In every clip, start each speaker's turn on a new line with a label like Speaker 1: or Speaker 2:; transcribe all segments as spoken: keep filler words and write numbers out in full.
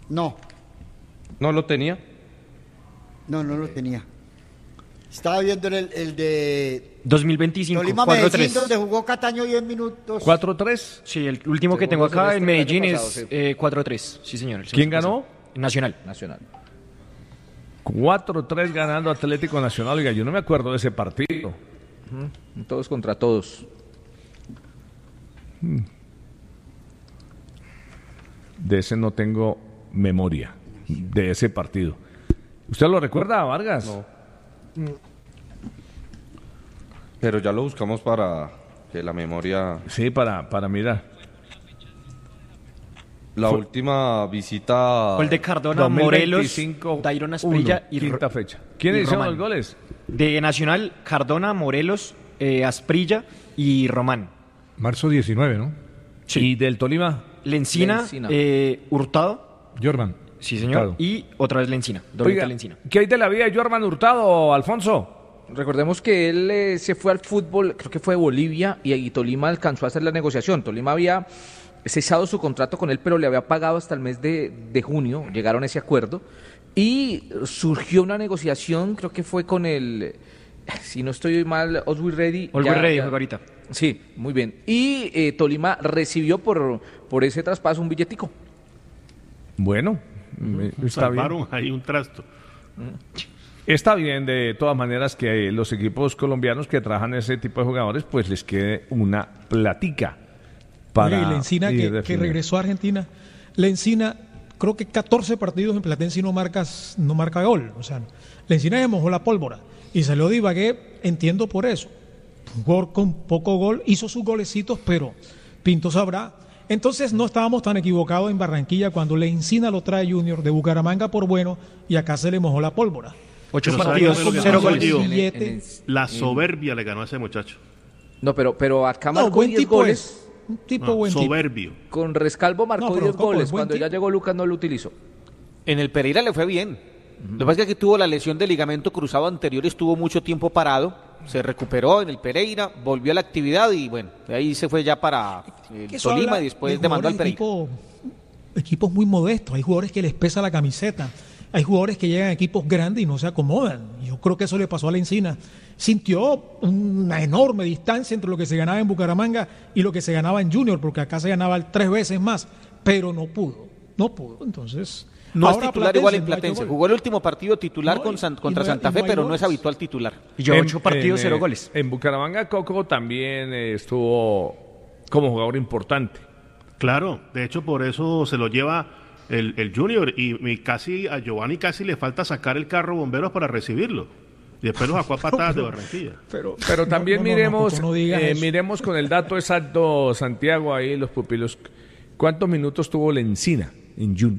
Speaker 1: No,
Speaker 2: ¿No lo tenía?
Speaker 1: no, no lo tenía. Estaba viendo el, el de
Speaker 3: dos mil veinticinco,
Speaker 1: Tolima
Speaker 3: cuatro
Speaker 1: Medellín,
Speaker 3: tres.
Speaker 1: donde jugó Cataño diez minutos.
Speaker 4: ¿cuatro tres?
Speaker 3: Sí, el último que tengo
Speaker 2: Segundo
Speaker 3: acá en
Speaker 2: semestre del
Speaker 3: Medellín
Speaker 2: año
Speaker 3: es
Speaker 2: pasado, sí.
Speaker 3: eh, cuatro tres. Sí, señor. el
Speaker 4: ¿Quién
Speaker 3: semestre
Speaker 4: ganó?
Speaker 3: pasado. Nacional.
Speaker 2: Nacional.
Speaker 4: cuatro tres ganando Atlético Nacional. Oiga, yo no me acuerdo de ese partido.
Speaker 2: Todos contra todos.
Speaker 4: De ese no tengo memoria, de ese partido. ¿Usted lo recuerda, Vargas?
Speaker 2: No. Pero ya lo buscamos para que la memoria...
Speaker 4: Sí, para, para mirar.
Speaker 2: La
Speaker 4: Fue-
Speaker 2: última visita...
Speaker 3: Gol de Cardona,
Speaker 4: dos mil
Speaker 3: Morelos,
Speaker 4: veinticinco,
Speaker 3: Dairon Asprilla
Speaker 4: uno,
Speaker 3: y
Speaker 4: quinta
Speaker 3: Ro-
Speaker 4: fecha. ¿Quiénes
Speaker 3: y
Speaker 4: hicieron
Speaker 3: Román.
Speaker 4: los goles?
Speaker 3: De Nacional, Cardona, Morelos, eh, Asprilla y Román.
Speaker 5: Marzo diecinueve, ¿no?
Speaker 4: ¿Y del Tolima?
Speaker 3: Lencina,
Speaker 2: Lencina.
Speaker 3: eh, Hurtado,
Speaker 5: Jordan.
Speaker 3: sí señor,
Speaker 4: Hurtado.
Speaker 3: y otra vez Lencina, doblete
Speaker 4: Oiga,
Speaker 3: Lencina.
Speaker 4: ¿qué hay de la vida de Jorman Hurtado, Alfonso?
Speaker 2: Recordemos que él eh, se fue al fútbol, creo que fue de Bolivia, y, y Tolima alcanzó a hacer la negociación. Tolima había cesado su contrato con él, pero le había pagado hasta el mes de, de junio, llegaron a ese acuerdo, y surgió una negociación, creo que fue con el, si no estoy mal, Oswald Ready.
Speaker 3: Olga
Speaker 2: ya-
Speaker 3: Rey
Speaker 2: ya-
Speaker 3: juega ahorita.
Speaker 2: Sí, muy bien. Y eh, Tolima recibió por, por ese traspaso un billetico.
Speaker 4: Bueno, me- está bien.
Speaker 6: Salvaron ahí un trasto.
Speaker 4: Está bien, de todas maneras, que los equipos colombianos que trabajan ese tipo de jugadores, pues les quede una platica para
Speaker 7: Oye, y Lencina
Speaker 4: ir
Speaker 7: que, que
Speaker 4: definiendo.
Speaker 7: regresó a Argentina. Lencina, creo que catorce partidos en Platense y no, marcas, no marca gol. O sea, Lencina se mojó la pólvora y salió de Ibagué, entiendo por eso. Jugó con poco gol, hizo sus golecitos, pero Pinto sabrá. Entonces no estábamos tan equivocados en Barranquilla cuando Lencina lo trae Junior de Bucaramanga por bueno y acá se le mojó la pólvora.
Speaker 3: Ocho
Speaker 6: Pero
Speaker 3: partidos,
Speaker 6: ¿sabe qué es lo que
Speaker 3: cero
Speaker 6: pasó,
Speaker 3: goles.
Speaker 6: Gio?
Speaker 7: Billete.
Speaker 2: En el-
Speaker 6: La soberbia le ganó a ese muchacho.
Speaker 2: No, pero, pero acá
Speaker 7: No,
Speaker 2: marcó
Speaker 7: buen
Speaker 2: diez
Speaker 7: tipo
Speaker 2: goles.
Speaker 7: es. Un tipo
Speaker 6: No,
Speaker 7: buen tipo.
Speaker 6: soberbio.
Speaker 2: Con Rescalvo marcó
Speaker 7: No, pero
Speaker 2: diez
Speaker 7: ¿cómo?
Speaker 2: goles.
Speaker 7: Es buen
Speaker 2: Cuando ya
Speaker 7: tipo.
Speaker 2: llegó Lucas no lo utilizó.
Speaker 8: En el Pereira le fue bien. Lo que pasa es que tuvo la lesión del ligamento cruzado anterior, estuvo mucho tiempo parado, se recuperó en el Pereira, volvió a la actividad y bueno, de ahí se fue ya para el
Speaker 7: Que eso
Speaker 8: Tolima
Speaker 7: habla
Speaker 8: y después
Speaker 7: de
Speaker 8: demandó al
Speaker 7: jugadores
Speaker 8: Pereira.
Speaker 7: equipo- equipos muy modestos, hay jugadores que les pesa la camiseta, hay jugadores que llegan a equipos grandes y no se acomodan. Yo creo que eso le pasó a la Encina. Sintió una enorme distancia entre lo que se ganaba en Bucaramanga y lo que se ganaba en Junior, porque acá se ganaba tres veces más, pero no pudo, no pudo. Entonces,
Speaker 8: No es
Speaker 7: ahora
Speaker 8: titular
Speaker 7: Platense
Speaker 8: igual en
Speaker 7: no ha hecho
Speaker 8: Platense.
Speaker 7: gol.
Speaker 8: Jugó el último partido titular
Speaker 7: No,
Speaker 8: con
Speaker 7: y-
Speaker 8: San-
Speaker 7: y
Speaker 8: contra
Speaker 7: no hay-
Speaker 8: Santa
Speaker 7: y
Speaker 8: Fe,
Speaker 7: no hay
Speaker 8: pero no
Speaker 7: goles.
Speaker 8: es habitual titular.
Speaker 3: Y lleva
Speaker 4: En-
Speaker 3: ocho partidos,
Speaker 4: en,
Speaker 3: cero
Speaker 4: eh,
Speaker 3: goles.
Speaker 4: En Bucaramanga, Coco también eh, estuvo como jugador importante.
Speaker 6: Claro, de hecho por eso se lo lleva el, el Junior y, y casi a Giovanni casi le falta sacar el carro bomberos para recibirlo. Y después lo sacó a patadas de Barranquilla.
Speaker 4: Pero, pero también
Speaker 7: no, no, no,
Speaker 4: miremos,
Speaker 7: Coco, no digas
Speaker 4: eh,
Speaker 7: eso.
Speaker 4: miremos con el dato exacto, Santiago, ahí los pupilos. ¿Cuántos minutos tuvo Lencina en Junior?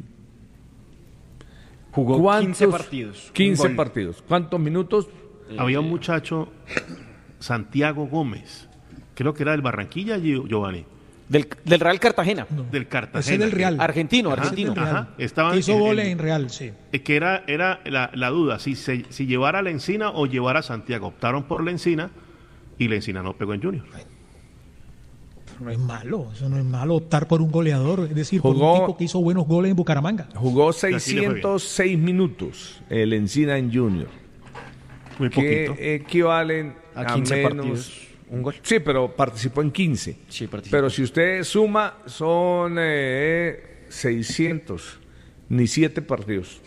Speaker 3: Jugó
Speaker 4: ¿Cuántos?
Speaker 3: quince partidos. un
Speaker 4: quince
Speaker 3: gol.
Speaker 4: partidos. ¿Cuántos minutos?
Speaker 6: Había un muchacho, Santiago Gómez, creo que era del Barranquilla, Gio- Giovanni,
Speaker 8: Del, del Real Cartagena.
Speaker 6: del Cartagena.
Speaker 7: Ese es del Real.
Speaker 8: Argentino,
Speaker 6: Ajá,
Speaker 8: argentino.
Speaker 7: Ese es del Real.
Speaker 6: Ajá, estaban
Speaker 7: Que hizo
Speaker 6: en-
Speaker 7: goles
Speaker 6: en-
Speaker 7: en Real, sí.
Speaker 6: Eh, que era, era la, la duda, si, se, si llevara a la Encina o llevara a Santiago. Optaron por la Encina y la Encina no pegó en Junior.
Speaker 7: No es malo, eso no es malo optar por un goleador, es decir, por
Speaker 4: Jugó-
Speaker 7: un tipo que hizo buenos goles en Bucaramanga.
Speaker 4: Jugó
Speaker 6: Aquí le fue bien.
Speaker 4: seiscientos seis minutos el Encina en Junior.
Speaker 6: Muy
Speaker 4: Que
Speaker 6: poquito.
Speaker 4: equivalen
Speaker 3: A
Speaker 4: a,
Speaker 3: quince
Speaker 4: menos...
Speaker 3: partidos, un gol.
Speaker 4: Sí, pero participó en quince.
Speaker 3: Sí, participó.
Speaker 4: Pero si usted suma, son eh, seiscientos, ni siete partidos.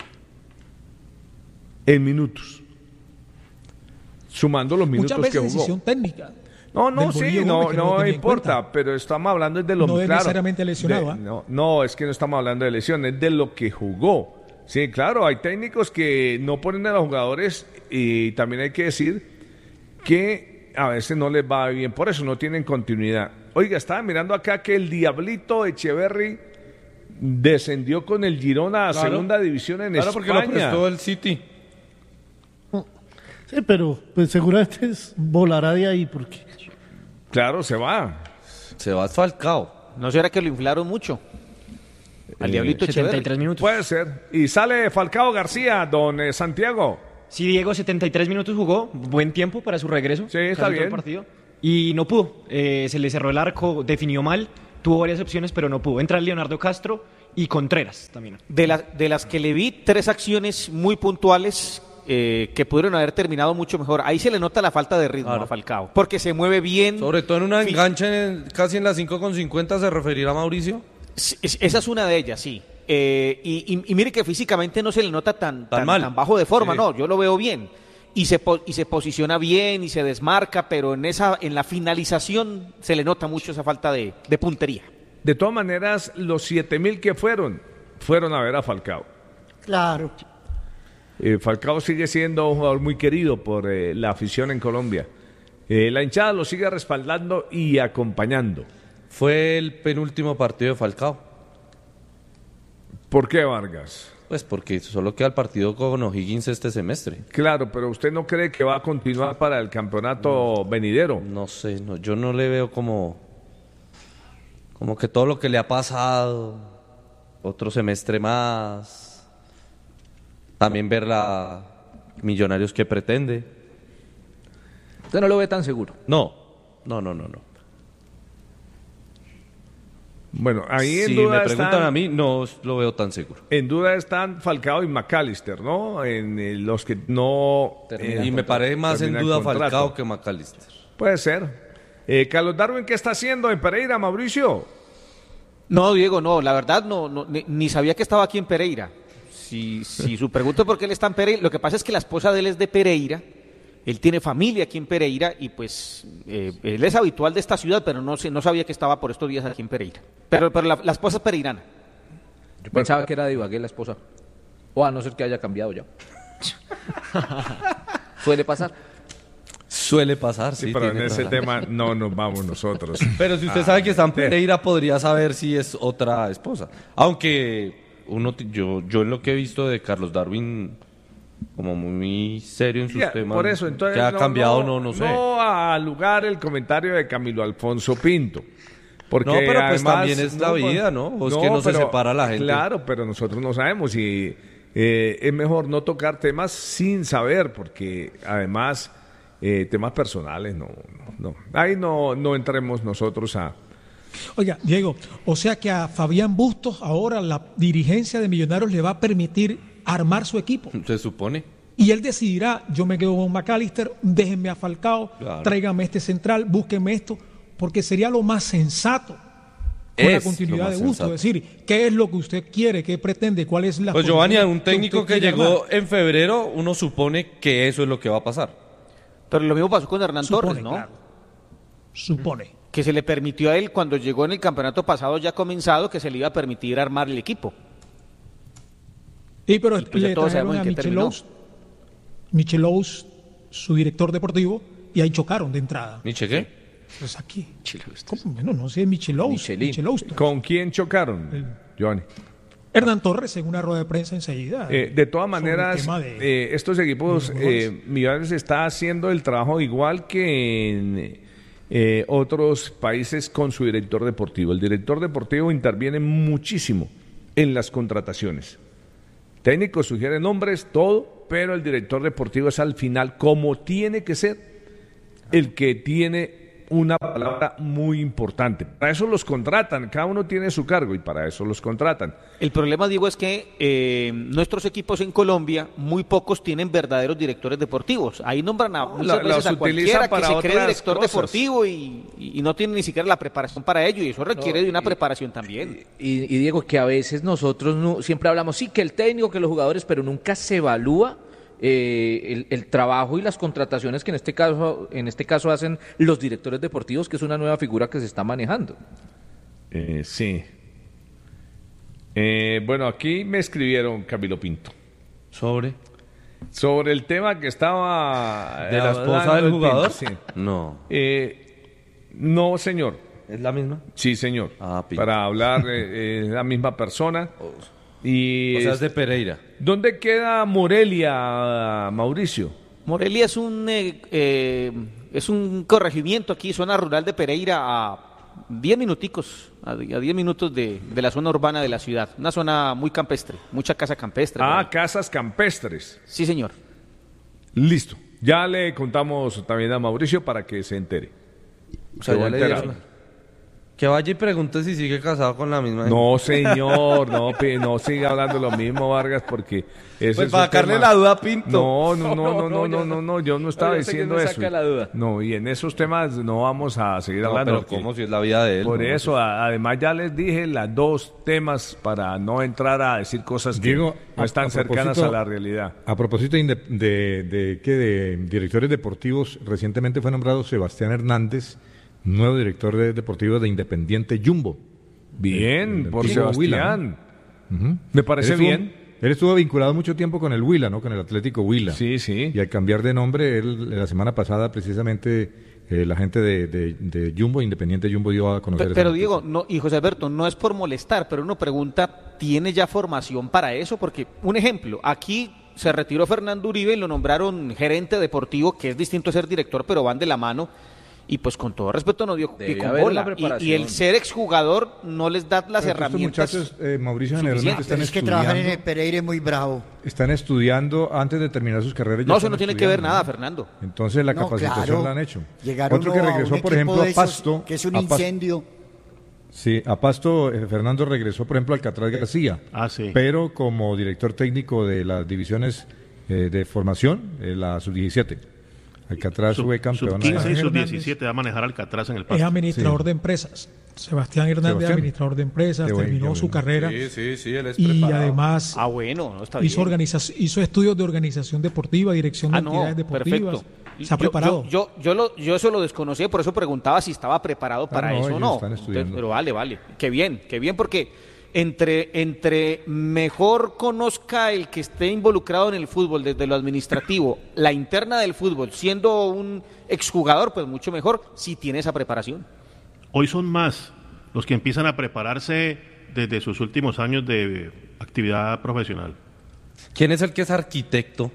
Speaker 4: En minutos. Sumando los minutos
Speaker 7: Muchas veces
Speaker 4: que jugó.
Speaker 7: decisión técnica.
Speaker 4: No, no,
Speaker 7: del
Speaker 4: sí,
Speaker 7: Bolillo
Speaker 4: no,
Speaker 7: Gómez, que no lo
Speaker 4: no
Speaker 7: tenía en
Speaker 4: importa,
Speaker 7: cuenta.
Speaker 4: pero estamos hablando de lo
Speaker 7: No es
Speaker 4: claro,
Speaker 7: necesariamente lesionado,
Speaker 4: de-
Speaker 7: ¿ah?
Speaker 4: no, no, es que no estamos hablando de lesiones, es de lo que jugó. Sí, claro, hay técnicos que no ponen a los jugadores y también hay que decir que a veces no les va bien, por eso no tienen continuidad. Oiga, estaba mirando acá que el Diablito Echeverry descendió con el Girona a
Speaker 2: Claro.
Speaker 4: segunda división en
Speaker 2: Claro, porque lo
Speaker 4: España.
Speaker 2: prestó el City.
Speaker 9: Sí, pero pues seguramente es- volará de ahí porque
Speaker 4: Claro, se va.
Speaker 2: Se va Falcao.
Speaker 8: ¿No será que lo inflaron mucho? Al
Speaker 4: Eh,
Speaker 8: Diablito
Speaker 3: setenta y
Speaker 8: Echeverri.
Speaker 3: tres minutos.
Speaker 4: Puede ser. Y sale Falcao García, don eh, Santiago.
Speaker 3: Sí, Diego, setenta y tres minutos jugó, buen tiempo para su regreso.
Speaker 4: Sí, está
Speaker 3: casi todo el
Speaker 4: bien.
Speaker 3: partido. Y no pudo, eh, se le cerró el arco, definió mal, tuvo varias opciones, pero no pudo. Entra Leonardo Castro y Contreras también.
Speaker 8: De, la, de las que le vi, tres acciones muy puntuales eh, que pudieron haber terminado mucho mejor. Ahí se le nota la falta de ritmo
Speaker 10: Claro.
Speaker 8: a Falcao, porque se mueve bien.
Speaker 10: Sobre todo en una
Speaker 8: Fi-
Speaker 10: engancha en- casi en las cinco con cincuenta, ¿se referirá Mauricio?
Speaker 8: Sí, es- Esa es una de ellas, sí. Eh, y, y- y mire que físicamente no se le nota tan,
Speaker 10: Tan
Speaker 8: tan,
Speaker 10: mal.
Speaker 8: tan bajo de forma,
Speaker 10: Sí.
Speaker 8: no, yo lo veo bien. Y se, po- y se posiciona bien y se desmarca, pero en, esa, en la finalización se le nota mucho esa falta de, de puntería.
Speaker 4: De todas maneras, los siete mil que fueron, fueron a ver a Falcao.
Speaker 1: Claro.
Speaker 4: Eh, Falcao sigue siendo un jugador muy querido por eh, la afición en Colombia. Eh, la hinchada lo sigue respaldando y acompañando.
Speaker 10: Fue el penúltimo partido de Falcao.
Speaker 4: ¿Por qué, Vargas?
Speaker 10: Pues porque solo queda el partido con O'Higgins este semestre.
Speaker 4: Claro, pero ¿usted no cree que va a continuar para el campeonato venidero?
Speaker 10: No sé, no, yo no le veo como, como que todo lo que le ha pasado, otro semestre más, también ver la Millonarios que pretende.
Speaker 2: Usted no lo ve tan seguro.
Speaker 10: No, no, no, no, no.
Speaker 4: Bueno, ahí en
Speaker 10: Si
Speaker 4: duda
Speaker 10: me preguntan
Speaker 4: están,
Speaker 10: a mí, no lo veo tan seguro.
Speaker 4: en duda están Falcao y McAllister, ¿no? En eh, los que no
Speaker 2: Terminan
Speaker 4: eh,
Speaker 10: Y me parece más en
Speaker 4: terminan
Speaker 10: duda
Speaker 4: contrato.
Speaker 10: Falcao que McAllister.
Speaker 4: Puede ser. Eh, Carlos Darwin, ¿qué está haciendo en Pereira, Mauricio?
Speaker 8: No, Diego, no, la verdad no, no ni, ni sabía que estaba aquí en Pereira. Si, si su pregunta es por qué él está en Pereira, lo que pasa es que la esposa de él es de Pereira, él tiene familia aquí en Pereira y pues eh, él es habitual de esta ciudad, pero no sé, no sabía que estaba por estos días aquí en Pereira. Pero, pero la, la esposa es pereirana.
Speaker 2: Yo pensaba que era de Ibagué la esposa. O a no ser que haya cambiado ya. Suele pasar.
Speaker 10: Suele pasar, sí.
Speaker 4: Sí, pero en
Speaker 10: tiene
Speaker 4: ese
Speaker 10: razón.
Speaker 4: tema no nos vamos nosotros.
Speaker 10: Pero si usted
Speaker 4: Ah,
Speaker 10: sabe que está en
Speaker 4: eh.
Speaker 10: Pereira, podría saber si es otra esposa. Aunque uno, t- yo, yo en lo que he visto de Carlos Darwin, como muy serio en sus
Speaker 4: Ya,
Speaker 10: temas,
Speaker 4: por eso, entonces,
Speaker 10: que ha cambiado, no, no sé.
Speaker 4: No a lugar el comentario de Camilo Alfonso Pinto. Porque
Speaker 10: No, pero pues
Speaker 4: además-
Speaker 10: también es la vida, ¿no? O es que no se
Speaker 4: pero-
Speaker 10: separa la gente.
Speaker 4: Claro, pero nosotros no sabemos y eh, es mejor no tocar temas sin saber, porque además eh, temas personales, no, no, no. Ahí no, no entremos nosotros a...
Speaker 7: Oiga, Diego, o sea que a Fabián Bustos ahora la dirigencia de Millonarios le va a permitir armar su equipo.
Speaker 10: Se supone.
Speaker 7: Y él decidirá, yo me quedo con McAllister, déjenme a Falcao,
Speaker 10: Claro.
Speaker 7: tráigame este central, búsquenme esto, porque sería lo más sensato con
Speaker 10: Es
Speaker 7: la continuidad
Speaker 10: lo
Speaker 7: de
Speaker 10: más
Speaker 7: Bustos.
Speaker 10: sensato.
Speaker 7: decir, ¿qué es lo que usted quiere? ¿Qué pretende? ¿Cuál es la
Speaker 10: Pues Giovanni, a un
Speaker 7: posición
Speaker 10: técnico
Speaker 7: usted
Speaker 10: que
Speaker 7: quiere
Speaker 10: llegó
Speaker 7: armar?
Speaker 10: en febrero, uno supone que eso es lo que va a pasar.
Speaker 8: Pero lo mismo pasó con Hernán
Speaker 7: Supone,
Speaker 8: Torres, ¿no?
Speaker 7: claro. Supone.
Speaker 8: Que se le permitió a él cuando llegó en el campeonato pasado ya comenzado que se le iba a permitir armar el equipo.
Speaker 7: Y pero
Speaker 8: Y pues ya
Speaker 7: le
Speaker 8: todos
Speaker 7: trajeron
Speaker 8: sabemos
Speaker 7: a
Speaker 8: en qué terminó.
Speaker 7: Michelous, Michelous, su director deportivo, y ahí chocaron de entrada.
Speaker 10: ¿Nietzsche qué?
Speaker 7: Pues aquí. ¿Cómo? Bueno, no sé, Michelous.
Speaker 2: Michelin.
Speaker 7: Michelous.
Speaker 4: ¿Con quién chocaron, Giovanni?
Speaker 7: Hernán Torres en una rueda de prensa enseguida.
Speaker 4: Eh, de todas
Speaker 7: sobre el
Speaker 4: maneras,
Speaker 7: tema de-
Speaker 4: eh, estos equipos,
Speaker 7: de los jugadores.
Speaker 4: eh, Millonarios está haciendo el trabajo igual que en eh, otros países con su director deportivo. El director deportivo interviene muchísimo en las contrataciones. Técnicos sugieren nombres, todo, pero el director deportivo es al final, como tiene que ser, el que tiene una palabra muy importante. Para eso los contratan, cada uno tiene su cargo y para eso los contratan.
Speaker 8: El problema, Diego, es que eh, nuestros equipos en Colombia, muy pocos tienen verdaderos directores deportivos. Ahí nombran a, muchas
Speaker 4: La-
Speaker 8: veces
Speaker 4: los
Speaker 8: a
Speaker 4: utilizan
Speaker 8: cualquiera que
Speaker 4: para
Speaker 8: se cree
Speaker 4: otras
Speaker 8: director
Speaker 4: cosas.
Speaker 8: deportivo y, y- y no tiene ni siquiera la preparación para ello, y eso requiere de una preparación también.
Speaker 2: Y, y Diego, que a veces nosotros no, siempre hablamos, sí, que el técnico, que los jugadores, pero nunca se evalúa eh, el, el trabajo y las contrataciones que en este caso, en este caso hacen los directores deportivos, que es una nueva figura que se está manejando.
Speaker 4: Eh, sí. Eh, bueno, aquí me escribieron Camilo Pinto
Speaker 10: ¿Sobre?
Speaker 4: sobre el tema que estaba
Speaker 10: ¿De la
Speaker 4: hablando
Speaker 10: esposa del
Speaker 4: el
Speaker 10: jugador?
Speaker 4: Pinto, sí.
Speaker 10: No.
Speaker 4: Eh, no, señor.
Speaker 10: ¿Es la misma?
Speaker 4: Sí, señor.
Speaker 10: Ah, Pinto.
Speaker 4: Para hablar eh, eh, la misma persona. Y
Speaker 10: O sea, es de Pereira.
Speaker 4: ¿dónde queda Morelia, Mauricio?
Speaker 8: Morelia es un eh, eh, es un corregimiento aquí, zona rural de Pereira, a diez minuticos, a diez minutos de, de la zona urbana de la ciudad. Una zona muy campestre, mucha casa campestre. por
Speaker 4: Ah,
Speaker 8: ahí.
Speaker 4: casas campestres.
Speaker 8: Sí, señor.
Speaker 4: Listo. Ya le contamos también a Mauricio para que se entere.
Speaker 10: O sea,
Speaker 4: Se va
Speaker 10: ya
Speaker 4: a
Speaker 10: le
Speaker 4: enterar.
Speaker 10: dieron. Que vaya y pregunte si sigue casado con la misma.
Speaker 4: No, señor, no, pi- no siga hablando lo mismo, Vargas, porque eso
Speaker 10: Pues
Speaker 4: es
Speaker 10: para
Speaker 4: un
Speaker 10: sacarle
Speaker 4: tema-
Speaker 10: la duda a Pinto.
Speaker 4: No, no, no, no,
Speaker 2: No,
Speaker 4: no,
Speaker 2: no,
Speaker 4: no,
Speaker 2: yo
Speaker 4: no,
Speaker 2: no.
Speaker 4: no, yo no estaba
Speaker 2: No, yo sé que
Speaker 4: diciendo
Speaker 2: me
Speaker 4: eso.
Speaker 2: saca la duda.
Speaker 4: No, y en esos temas no vamos a seguir
Speaker 10: No,
Speaker 4: hablando.
Speaker 10: pero
Speaker 4: porque-
Speaker 10: ¿cómo? Si es la vida de él.
Speaker 4: Por
Speaker 10: ¿no?
Speaker 4: eso, a- además ya les dije las dos temas para no entrar a decir cosas que
Speaker 5: Diego,
Speaker 4: no
Speaker 5: a-
Speaker 4: están
Speaker 5: a
Speaker 4: cercanas
Speaker 5: propósito-
Speaker 4: a la realidad.
Speaker 5: A propósito de, inde- de, de, ¿qué? de directores deportivos, recientemente fue nombrado Sebastián Hernández, nuevo director de, deportivo de Independiente Jumbo.
Speaker 4: Bien,
Speaker 5: del
Speaker 4: por
Speaker 5: tipo Huila,
Speaker 4: Sebastián.
Speaker 5: Ujú.
Speaker 4: Me parece
Speaker 5: Él estuvo-
Speaker 4: bien.
Speaker 5: Él estuvo vinculado mucho tiempo con el Huila, ¿no? Con el Atlético Huila.
Speaker 4: Sí, sí.
Speaker 5: Y al cambiar de nombre, él, la semana pasada, precisamente, eh, la gente de, de, de Jumbo, Independiente Jumbo, dio a conocer
Speaker 8: Pe-
Speaker 5: esa
Speaker 8: Pero
Speaker 5: noticia.
Speaker 8: Diego, no, y José Alberto, no es por molestar, pero uno pregunta, ¿tiene ya formación para eso? Porque, un ejemplo, aquí se retiró Fernando Uribe y lo nombraron gerente deportivo, que es distinto a ser director, pero van de la mano. Y pues con todo respeto no dio pie
Speaker 2: Debe
Speaker 8: con
Speaker 2: haber
Speaker 8: bola.
Speaker 2: una
Speaker 8: Y- Y,
Speaker 2: preparación.
Speaker 8: el ser exjugador no les da las
Speaker 5: Pero
Speaker 8: herramientas.
Speaker 5: Estos muchachos, eh, Mauricio generalmente
Speaker 8: suficientes.
Speaker 5: están
Speaker 1: Pero es que trabajan en el
Speaker 5: estudiando,
Speaker 1: Pereira es muy bravo.
Speaker 5: están estudiando antes de terminar sus carreras. ya
Speaker 8: No, eso
Speaker 5: están
Speaker 8: no tiene que ver
Speaker 5: estudiando,
Speaker 8: nada,
Speaker 5: ¿no?
Speaker 8: Fernando.
Speaker 5: Entonces la
Speaker 1: No,
Speaker 5: capacitación
Speaker 1: claro.
Speaker 5: la han hecho.
Speaker 1: Llegar
Speaker 5: Otro que
Speaker 1: uno a
Speaker 5: regresó,
Speaker 1: un
Speaker 5: por
Speaker 1: equipo
Speaker 5: ejemplo, a
Speaker 1: de esos,
Speaker 5: Pasto.
Speaker 1: que es un
Speaker 5: a Pas-
Speaker 1: incendio.
Speaker 5: Sí, a Pasto, eh, Fernando regresó, por ejemplo, al Alcatraz García.
Speaker 6: Ah, sí.
Speaker 5: Pero como director técnico de las divisiones eh, de formación, eh, la sub diecisiete. Alcatraz
Speaker 6: Sub,
Speaker 5: fue campeón.
Speaker 6: sub quince y sub
Speaker 7: Hernández.
Speaker 6: diecisiete va a manejar Alcatraz en el
Speaker 7: Es
Speaker 6: paso.
Speaker 7: administrador
Speaker 5: Sí.
Speaker 7: de empresas. Sebastián Hernández,
Speaker 5: Sebastián.
Speaker 7: administrador de empresas,
Speaker 5: Qué bueno,
Speaker 7: terminó
Speaker 5: qué
Speaker 7: su
Speaker 5: bueno.
Speaker 7: carrera
Speaker 10: Sí, sí, sí, él es
Speaker 7: y
Speaker 10: preparado.
Speaker 7: además
Speaker 8: Ah, bueno, no está
Speaker 7: hizo,
Speaker 8: bien.
Speaker 7: organiza- hizo estudios de organización deportiva, dirección de
Speaker 8: Ah, no,
Speaker 7: actividades deportivas.
Speaker 8: perfecto.
Speaker 7: Se ha
Speaker 8: Yo-
Speaker 7: preparado.
Speaker 8: Yo, yo, yo, lo- yo eso lo desconocía, por eso preguntaba si estaba preparado para
Speaker 5: no,
Speaker 8: eso o
Speaker 5: ellos
Speaker 8: no.
Speaker 5: están estudiando.
Speaker 8: Entonces, pero vale, vale. Qué bien, qué bien, porque entre, entre mejor conozca el que esté involucrado en el fútbol desde lo administrativo, la interna del fútbol, siendo un exjugador, pues mucho mejor si tiene esa preparación.
Speaker 6: Hoy son más los que empiezan a prepararse desde sus últimos años de actividad profesional.
Speaker 10: ¿Quién es el que es arquitecto?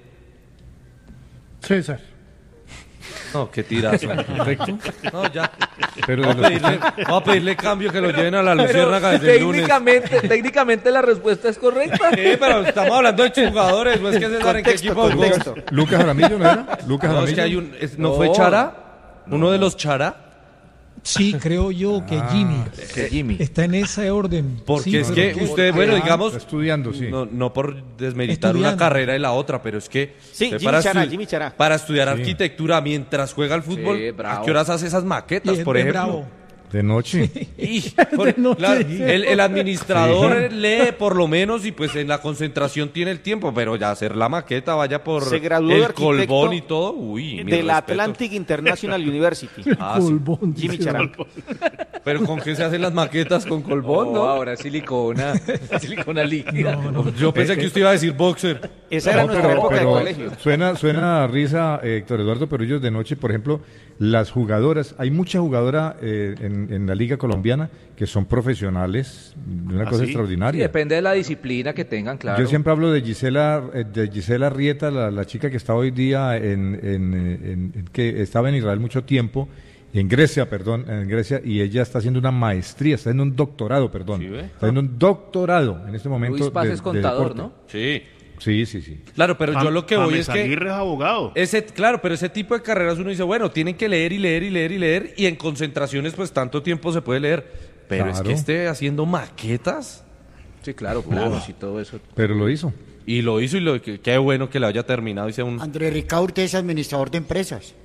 Speaker 9: César.
Speaker 10: No, qué tirazo. No, ya.
Speaker 5: Pero de
Speaker 10: Vamos
Speaker 5: los
Speaker 10: a
Speaker 5: que
Speaker 10: pedirle, vamos a pedirle cambio que lo lleven a la
Speaker 2: Pero
Speaker 10: Luciérnaga desde el lunes.
Speaker 2: técnicamente, técnicamente la respuesta es correcta.
Speaker 10: Sí, pero estamos hablando de jugadores, ¿no es que César en qué
Speaker 8: Contexto,
Speaker 10: equipo jugó?
Speaker 8: contexto.
Speaker 5: Lucas Jaramillo, ¿no era? Lucas
Speaker 10: No,
Speaker 5: Jaramillo.
Speaker 10: es que hay un, es- ¿no
Speaker 2: No.
Speaker 10: fue Chara? ¿Uno de los Chara?
Speaker 7: Sí, creo yo que Jimmy
Speaker 2: Que Jimmy.
Speaker 7: está en ese orden.
Speaker 10: Porque
Speaker 7: Sí,
Speaker 10: es
Speaker 7: pero
Speaker 10: que usted, bueno,
Speaker 7: Ah,
Speaker 10: digamos,
Speaker 5: Está estudiando, sí.
Speaker 10: no, no por desmeritar una
Speaker 7: Estudiando.
Speaker 10: carrera y la otra, pero es que
Speaker 8: Sí,
Speaker 10: usted
Speaker 8: Jimmy Chara,
Speaker 10: estu-
Speaker 8: Jimmy Chara.
Speaker 10: para estudiar arquitectura mientras juega al fútbol,
Speaker 2: Sí, bravo.
Speaker 10: ¿a qué horas hace esas
Speaker 7: y
Speaker 10: maquetas,
Speaker 7: es
Speaker 10: por
Speaker 7: de
Speaker 10: ejemplo?
Speaker 7: bravo.
Speaker 5: De noche.
Speaker 10: Y, por-
Speaker 9: noche.
Speaker 10: claro, el, el administrador lee por lo menos y pues en la concentración tiene el tiempo, pero ya hacer la maqueta, vaya por
Speaker 8: Se graduó de
Speaker 10: el
Speaker 8: arquitecto
Speaker 10: colbón y todo, uy, mi
Speaker 8: de la
Speaker 10: respeto.
Speaker 8: Atlantic International University.
Speaker 10: Ah, sí.
Speaker 9: Colbón.
Speaker 8: Jimmy
Speaker 9: dice.
Speaker 8: Chara.
Speaker 10: Pero ¿con qué se hacen las maquetas? ¿Con colbón,
Speaker 2: No,
Speaker 10: no?
Speaker 2: ahora silicona, silicona líquida.
Speaker 10: Yo pensé que usted iba a decir boxer.
Speaker 8: Esa era
Speaker 5: No,
Speaker 8: nuestra
Speaker 5: pero-
Speaker 8: época
Speaker 5: pero
Speaker 8: de colegio.
Speaker 5: Suena, suena a risa, eh, Héctor Eduardo, pero ellos de noche, por ejemplo, las jugadoras, hay mucha jugadora eh, en, en la Liga Colombiana que son profesionales, una
Speaker 6: ¿Ah,
Speaker 5: cosa
Speaker 6: sí?
Speaker 2: Sí,
Speaker 5: extraordinaria.
Speaker 2: depende de la disciplina que tengan, claro.
Speaker 5: Yo siempre hablo de Gisela, eh, de Gisela Rieta, la, la chica que está hoy día en, en, eh, en- en- que estaba en Israel mucho tiempo, en Grecia, perdón, en Grecia, y ella está haciendo una maestría, está haciendo un doctorado, perdón,
Speaker 10: ¿Sí ve?
Speaker 5: está haciendo un doctorado en este momento.
Speaker 2: Luis Paz
Speaker 5: de-
Speaker 2: es
Speaker 5: de
Speaker 2: contador,
Speaker 5: deporte.
Speaker 2: ¿no?
Speaker 10: Sí.
Speaker 5: Sí, sí, sí.
Speaker 10: Claro, pero yo lo que voy es
Speaker 6: James
Speaker 10: que...
Speaker 6: Aguirre es abogado.
Speaker 10: Ese, claro, pero ese tipo de carreras uno dice, bueno, tienen que leer y leer y leer y leer, y en concentraciones pues tanto tiempo se puede leer. Pero es
Speaker 5: Claro.
Speaker 10: que esté haciendo maquetas,
Speaker 2: Sí, claro, planos y todo eso.
Speaker 5: Pero lo hizo.
Speaker 10: y lo hizo, y lo que qué bueno que lo haya terminado y sea un...
Speaker 1: Andrés Ricaurte es administrador de empresas.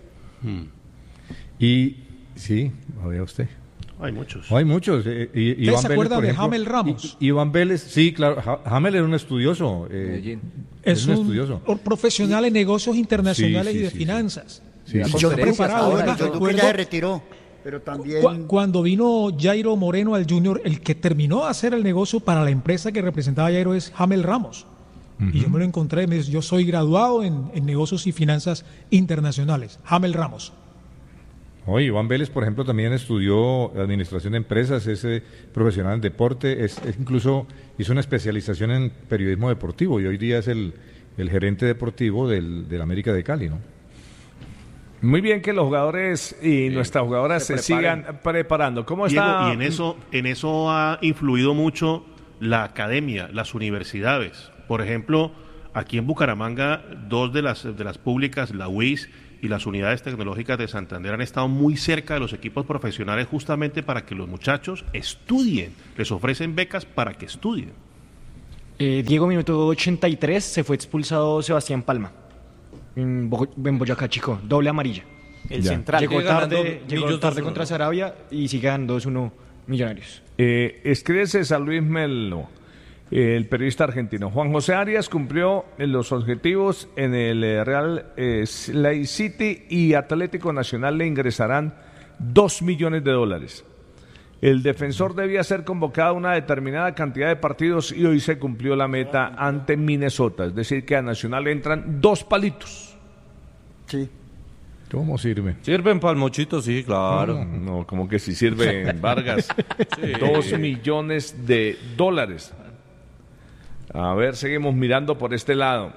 Speaker 5: Y sí, lo vea usted.
Speaker 6: Hay muchos.
Speaker 5: Oh, hay muchos. eh, y-
Speaker 7: ¿Ustedes
Speaker 5: Iván
Speaker 7: se
Speaker 5: Vélez,
Speaker 7: acuerdan
Speaker 5: por
Speaker 7: de
Speaker 5: ejemplo.
Speaker 7: Jamel Ramos?
Speaker 5: I- Iván Vélez, sí, claro. Ja- Jamel era un estudioso. eh,
Speaker 2: Medellín.
Speaker 7: Es
Speaker 5: un
Speaker 7: un
Speaker 5: estudioso.
Speaker 7: profesional en negocios internacionales
Speaker 5: Sí, sí,
Speaker 7: y de
Speaker 5: sí, sí.
Speaker 7: finanzas.
Speaker 5: Sí,
Speaker 2: Ya
Speaker 5: sí.
Speaker 1: Y yo
Speaker 2: conferencias
Speaker 7: preparado,
Speaker 2: ahora,
Speaker 7: ¿verdad?
Speaker 1: yo
Speaker 2: ¿no?
Speaker 1: creo que ya se retiró. Pero también...
Speaker 7: Cu- Cuando vino Jairo Moreno al Junior, el que terminó de hacer el negocio para la empresa que representaba a Jairo es Jamel Ramos. Y yo me lo encontré, me dice, yo soy graduado en, en negocios y finanzas internacionales. Jamel Ramos.
Speaker 5: Oye, Iván Vélez, por ejemplo, también estudió administración de empresas, es eh, profesional en deporte, es, es incluso hizo una especialización en periodismo deportivo y hoy día es el, el gerente deportivo del, del América de Cali, ¿no?
Speaker 4: Muy bien que los jugadores y nuestras jugadoras se,
Speaker 2: se preparen.
Speaker 4: sigan preparando. ¿Cómo
Speaker 6: Diego,
Speaker 4: está?
Speaker 6: y en eso, en eso ha influido mucho la academia, las universidades. Por ejemplo, aquí en Bucaramanga, dos de las, de las públicas, la U I S y las unidades tecnológicas de Santander han estado muy cerca de los equipos profesionales justamente para que los muchachos estudien. Les ofrecen becas para que estudien.
Speaker 3: Eh, Diego, minuto ochenta y tres, se fue expulsado Sebastián Palma en, Bo- en Boyacá Chico, doble amarilla.
Speaker 8: El
Speaker 4: Ya.
Speaker 8: central.
Speaker 3: Llegó
Speaker 10: Sigue ganando
Speaker 3: tarde, llegó
Speaker 10: Millos
Speaker 3: tarde
Speaker 10: dos uno,
Speaker 3: contra
Speaker 10: ¿no?
Speaker 3: Sarabia y sigue ganando dos uno Millonarios.
Speaker 4: Eh, escribe César Luis Melo, el periodista argentino. Juan José Arias cumplió los objetivos en el eh, Real eh, Lake City y Atlético Nacional le ingresarán dos millones de dólares. El defensor debía ser convocado a una determinada cantidad de partidos y hoy se cumplió la meta ante Minnesota. Es decir, que a Nacional le entran dos palitos.
Speaker 1: Sí.
Speaker 5: ¿Cómo sirve?
Speaker 10: Sirven para el mochito, sí, claro.
Speaker 4: No, como que si sirve Vargas. Dos millones de dólares. A ver, seguimos mirando por este lado.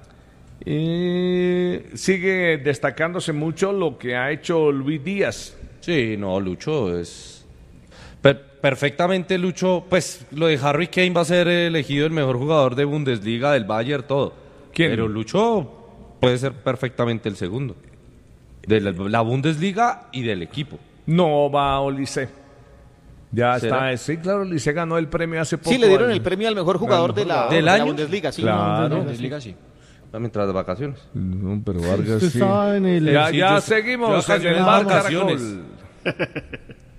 Speaker 4: Y sigue destacándose mucho lo que ha hecho Luis Díaz.
Speaker 10: Sí, no, Lucho es... Per- perfectamente Lucho, pues lo de Harry Kane va a ser elegido el mejor jugador de Bundesliga, del Bayern, todo.
Speaker 4: ¿Quién?
Speaker 10: Pero Lucho puede ser perfectamente el segundo. De la, la Bundesliga y del equipo.
Speaker 4: No va Olise. Ya
Speaker 10: ¿Será?
Speaker 4: está. Sí, claro, Olise ganó el premio hace poco.
Speaker 8: Sí, le dieron
Speaker 4: al-
Speaker 8: el premio al mejor jugador
Speaker 4: al
Speaker 8: de la,
Speaker 4: mejor
Speaker 10: ¿Del
Speaker 8: de la
Speaker 10: año?
Speaker 8: Bundesliga. Sí.
Speaker 4: Claro.
Speaker 3: Bundesliga, sí.
Speaker 10: Mientras de vacaciones.
Speaker 4: No, pero Vargas
Speaker 9: Usted
Speaker 4: sí.
Speaker 9: estaba en el...
Speaker 4: Ya,
Speaker 10: Sí,
Speaker 4: ya
Speaker 10: yo-
Speaker 4: seguimos
Speaker 10: yo
Speaker 4: en el
Speaker 10: vacaciones,
Speaker 4: Bar
Speaker 10: vacaciones.
Speaker 4: Caracol.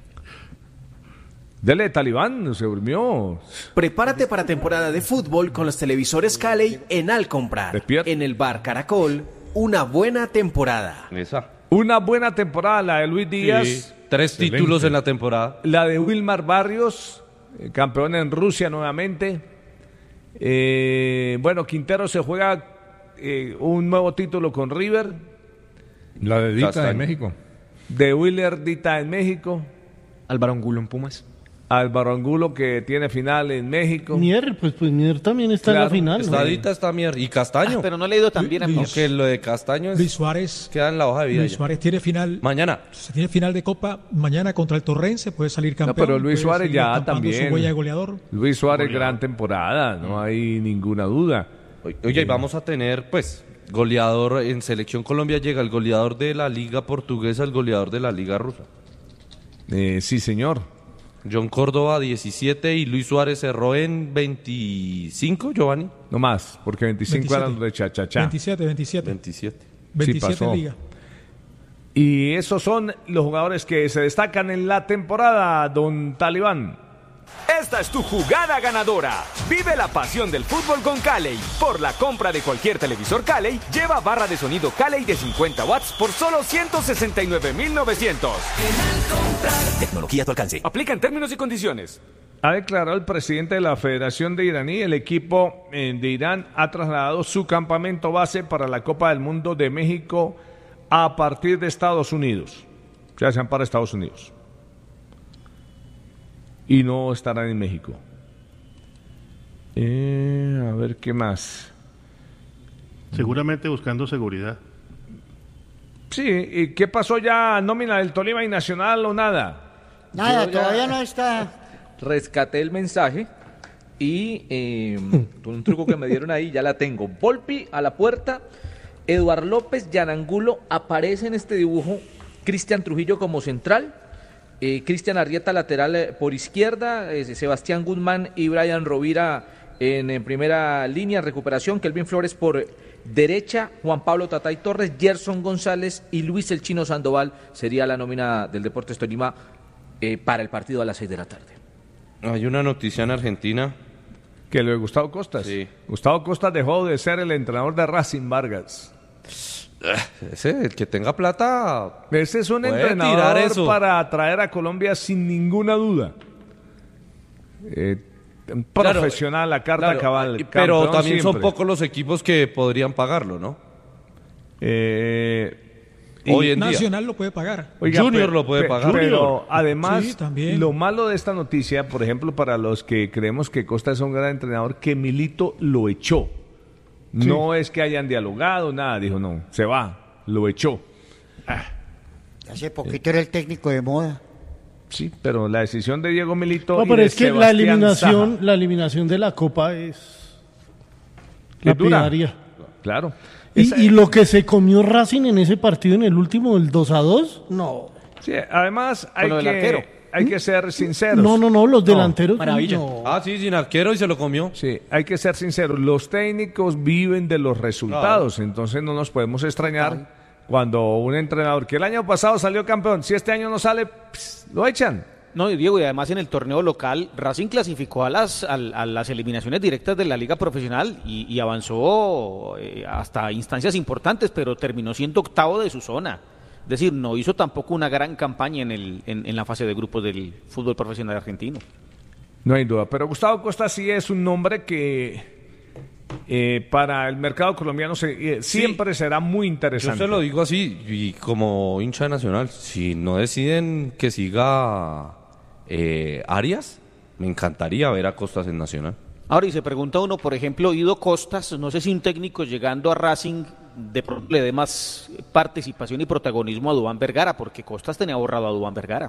Speaker 4: Dele, Talibán, se durmió.
Speaker 11: Prepárate para temporada de fútbol con los televisores Cali en Al Comprar.
Speaker 4: Despierta.
Speaker 11: En el Bar Caracol, una buena temporada.
Speaker 10: Esa.
Speaker 4: Una buena temporada la de Luis Díaz.
Speaker 10: Sí, tres
Speaker 5: Excelente.
Speaker 10: títulos en la temporada.
Speaker 4: La de Wilmar Barrios, eh, campeón en Rusia nuevamente. Eh, bueno, Quintero se juega eh, un nuevo título con River.
Speaker 5: La de Dita
Speaker 10: Castaño.
Speaker 5: de México.
Speaker 4: De Willer Dita en México.
Speaker 3: Álvaro Angulo en Pumas.
Speaker 4: Álvaro Angulo que tiene final en México.
Speaker 9: Mier, pues, pues Mier también está en
Speaker 4: Claro,
Speaker 9: la final. ¿no?
Speaker 10: Está Dita, está Mier. Y Castaño.
Speaker 8: Ah, pero no le ha ido tan bien a mí.
Speaker 10: Aunque lo de Castaño es-
Speaker 7: Luis Suárez,
Speaker 10: queda en la hoja de vida.
Speaker 7: Luis
Speaker 10: ya.
Speaker 7: Suárez tiene final,
Speaker 10: Mañana.
Speaker 7: se tiene final de Copa mañana contra el Torrense, puede salir campeón.
Speaker 4: pero Luis
Speaker 7: puede
Speaker 4: Suárez
Speaker 7: seguir
Speaker 4: ya
Speaker 7: estampando
Speaker 4: también.
Speaker 7: su huella de goleador.
Speaker 4: Luis Suárez, gran temporada, no hay ninguna duda.
Speaker 10: Oye, y vamos a tener, pues, goleador en Selección Colombia. Llega el goleador de la Liga Portuguesa, el goleador de la Liga Rusa.
Speaker 4: Eh, sí, señor.
Speaker 10: John Córdoba, diecisiete, y Luis Suárez cerró en veinticinco, Giovanni.
Speaker 4: No más, porque veinticinco eran de cha-cha-cha.
Speaker 7: veintisiete, veintisiete.
Speaker 10: veintisiete.
Speaker 7: veintisiete
Speaker 4: pasó.
Speaker 7: en Liga.
Speaker 4: Y esos son los jugadores que se destacan en la temporada, don Talibán.
Speaker 12: Esta es tu jugada ganadora. Vive la pasión del fútbol con Cali. Por la compra de cualquier televisor Cali, lleva barra de sonido Cali de cincuenta watts por solo ciento sesenta y nueve mil novecientos.
Speaker 11: Tecnología a tu alcance.
Speaker 12: Aplica en términos y condiciones.
Speaker 4: Ha declarado el presidente de la Federación de Iraní, el equipo eh, de Irán ha trasladado su campamento base para la Copa del Mundo de México a partir de Estados Unidos. O sea, se van para Estados Unidos. Y no estarán en México. Eh, a ver qué más.
Speaker 6: Seguramente buscando seguridad.
Speaker 4: Sí, ¿y qué pasó ya? ¿Nómina del Tolima y Nacional o nada?
Speaker 1: Nada,
Speaker 2: Yo ya-
Speaker 1: todavía no está.
Speaker 2: Rescaté el mensaje y eh, con un truco que me dieron ahí ya la tengo. Volpi a la puerta, Eduard López, Yanangulo, aparece en este dibujo Cristian Trujillo como central, eh, Cristian Arrieta lateral eh, por izquierda, eh, Sebastián Guzmán y Brian Rovira en, en primera línea, recuperación, Kelvin Flores por derecha, Juan Pablo Tatay Torres, Gerson González y Luis El Chino Sandoval sería la nómina del Deportes Tolima eh, para el partido a las seis de la tarde.
Speaker 10: Hay una noticia en Argentina.
Speaker 4: Que lo de Gustavo Costas.
Speaker 10: Sí.
Speaker 4: Gustavo Costas dejó de ser el entrenador de Racing Vargas.
Speaker 10: Ese, el que tenga plata.
Speaker 4: Ese es un
Speaker 10: puede
Speaker 4: entrenador
Speaker 10: tirar eso.
Speaker 4: para traer a Colombia sin ninguna duda. Eh, un
Speaker 10: Claro,
Speaker 4: profesional, la carta
Speaker 10: Claro,
Speaker 4: cabal.
Speaker 10: y- pero
Speaker 4: campeón
Speaker 10: también son
Speaker 4: siempre.
Speaker 10: pocos los equipos que podrían pagarlo, ¿no?
Speaker 4: Eh,
Speaker 10: Hoy en día.
Speaker 7: Nacional lo puede pagar.
Speaker 4: Oiga,
Speaker 10: Junior
Speaker 4: pe-
Speaker 10: lo puede
Speaker 4: pe-
Speaker 10: pagar.
Speaker 4: Pero
Speaker 10: Junior.
Speaker 4: además,
Speaker 7: Sí, también.
Speaker 4: lo malo de esta noticia, por ejemplo, para los que creemos que Costa es un gran entrenador, que Milito lo echó. No es que hayan dialogado, nada. Dijo, no, se va, lo echó.
Speaker 1: Hace poquito era el técnico de moda.
Speaker 4: Sí, pero la decisión de Diego Milito.
Speaker 9: No,
Speaker 4: y
Speaker 9: pero
Speaker 4: de
Speaker 9: es que la
Speaker 4: Sebastián
Speaker 9: eliminación,
Speaker 4: Saja
Speaker 9: la eliminación de la Copa es
Speaker 4: es dura.
Speaker 9: lapidaria.
Speaker 4: Claro.
Speaker 9: Y,
Speaker 4: Esa-
Speaker 9: y lo que se comió Racing en ese partido, en el último, el dos a dos, no.
Speaker 4: Sí, además hay
Speaker 8: lo del arquero.
Speaker 4: que, hay que ser sinceros.
Speaker 9: No, no, no, los delanteros.
Speaker 3: maravilla.
Speaker 9: no.
Speaker 10: Ah, sí, sin arquero y se lo comió.
Speaker 4: Sí, hay que ser sinceros. Los técnicos viven de los resultados, entonces no nos podemos extrañar cuando un entrenador que el año pasado salió campeón, si este año no sale, pss, lo echan.
Speaker 8: No, y Diego, y además en el torneo local, Racing clasificó a las, a, a las eliminaciones directas de la liga profesional y, y avanzó eh, hasta instancias importantes, pero terminó siendo octavo de su zona. Es decir, no hizo tampoco una gran campaña en, el, en, en la fase de grupos del fútbol profesional argentino.
Speaker 4: No hay duda, pero Gustavo Costa sí es un nombre que eh, para el mercado colombiano se- eh, siempre será muy
Speaker 10: Yo
Speaker 4: interesante.
Speaker 10: se lo digo así, y como hincha de Nacional, si no deciden que siga eh, Arias, me encantaría ver a Costas en Nacional.
Speaker 8: Ahora, y se pregunta uno, por ejemplo, Ido Costas, no sé si un técnico llegando a Racing de pronto le dé más participación y protagonismo a Duván Vergara, porque Costas tenía borrado a Duván Vergara.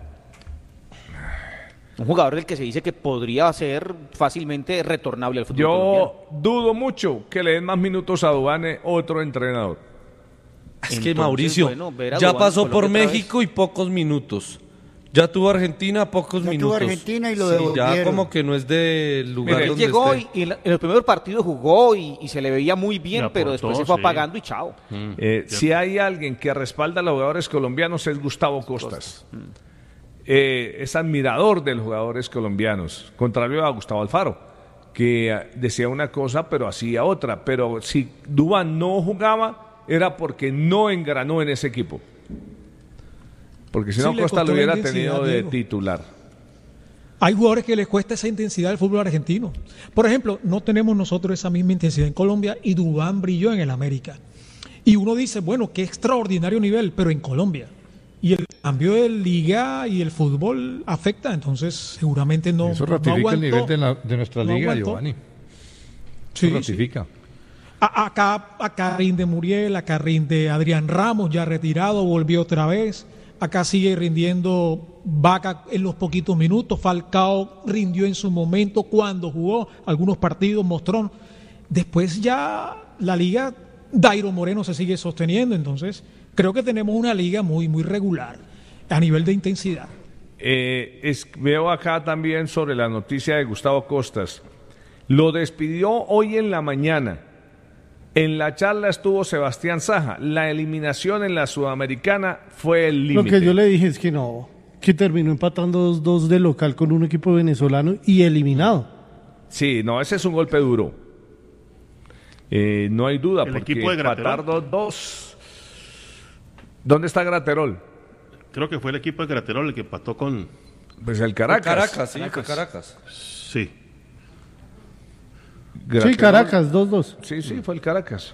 Speaker 8: Un jugador del que se dice que podría ser fácilmente retornable al fútbol colombiano.
Speaker 4: Yo dudo mucho que le den más minutos a Dubane otro entrenador.
Speaker 10: Es que
Speaker 8: Entonces,
Speaker 10: Mauricio
Speaker 8: bueno, ver a
Speaker 10: ya
Speaker 8: Duván
Speaker 10: pasó
Speaker 8: en
Speaker 10: por
Speaker 8: Colombia otra
Speaker 10: México y pocos minutos. Ya tuvo Argentina, pocos
Speaker 1: Ya tuvo
Speaker 10: minutos.
Speaker 1: Argentina y lo
Speaker 10: Sí,
Speaker 1: devolvieron.
Speaker 10: ya como que no es del lugar
Speaker 8: Mire, él
Speaker 10: donde
Speaker 8: llegó
Speaker 10: esté.
Speaker 8: y, y en la- en el primer partido jugó y, y se le veía muy bien,
Speaker 6: Le
Speaker 8: pero
Speaker 6: aportó,
Speaker 8: después se fue
Speaker 6: sí.
Speaker 8: apagando y chao.
Speaker 4: Eh, si hay alguien que respalda a los jugadores colombianos es Gustavo Costas. Eh, es admirador de los jugadores colombianos, contrario a Gustavo Alfaro, que eh, decía una cosa pero hacía otra. Pero si Duván no jugaba era porque no engranó en ese equipo. Porque si
Speaker 7: Sí,
Speaker 4: no,
Speaker 7: le
Speaker 4: Costa
Speaker 7: costó
Speaker 4: lo
Speaker 7: la
Speaker 4: hubiera
Speaker 7: intensidad,
Speaker 4: tenido de
Speaker 7: Diego.
Speaker 4: titular.
Speaker 7: Hay jugadores que les cuesta esa intensidad al fútbol argentino. Por ejemplo, no tenemos nosotros esa misma intensidad en Colombia y Duván brilló en el América. Y uno dice, bueno, qué extraordinario nivel, pero en Colombia. Y el cambio de liga y el fútbol afecta, entonces seguramente no.
Speaker 5: Eso
Speaker 7: no
Speaker 5: ratifica
Speaker 7: aguantó.
Speaker 5: el nivel de, la- de nuestra
Speaker 7: no
Speaker 5: liga,
Speaker 7: aguantó.
Speaker 5: Giovanni.
Speaker 7: Sí,
Speaker 5: Eso
Speaker 7: sí.
Speaker 5: ratifica.
Speaker 7: A- Acá, acá rinde Muriel, acá rinde Adrián Ramos, ya retirado, volvió otra vez. Acá sigue rindiendo Vaca en los poquitos minutos. Falcao rindió en su momento cuando jugó algunos partidos, mostró. Después ya la liga, Dairo Moreno se sigue sosteniendo. Entonces, creo que tenemos una liga muy, muy regular a nivel de intensidad.
Speaker 4: Eh, es- veo acá también sobre la noticia de Gustavo Costas. Lo despidió hoy en la mañana. En la charla estuvo Sebastián Saja. La eliminación en la Sudamericana fue el
Speaker 9: Lo
Speaker 4: límite.
Speaker 9: que yo le dije es que no, que terminó empatando dos dos de local con un equipo venezolano y eliminado.
Speaker 4: Sí, no, ese es un golpe duro. Eh, no hay duda,
Speaker 6: El
Speaker 4: porque
Speaker 6: equipo de Graterol.
Speaker 4: empatar dos dos. ¿Dónde está Graterol?
Speaker 6: Creo que fue el equipo de Graterol el que empató con...
Speaker 4: Pues el Caracas.
Speaker 10: Caracas, sí, fue Caracas.
Speaker 6: Sí.
Speaker 4: Graterol.
Speaker 9: Sí, Caracas, dos dos.
Speaker 4: Sí, sí, fue el Caracas.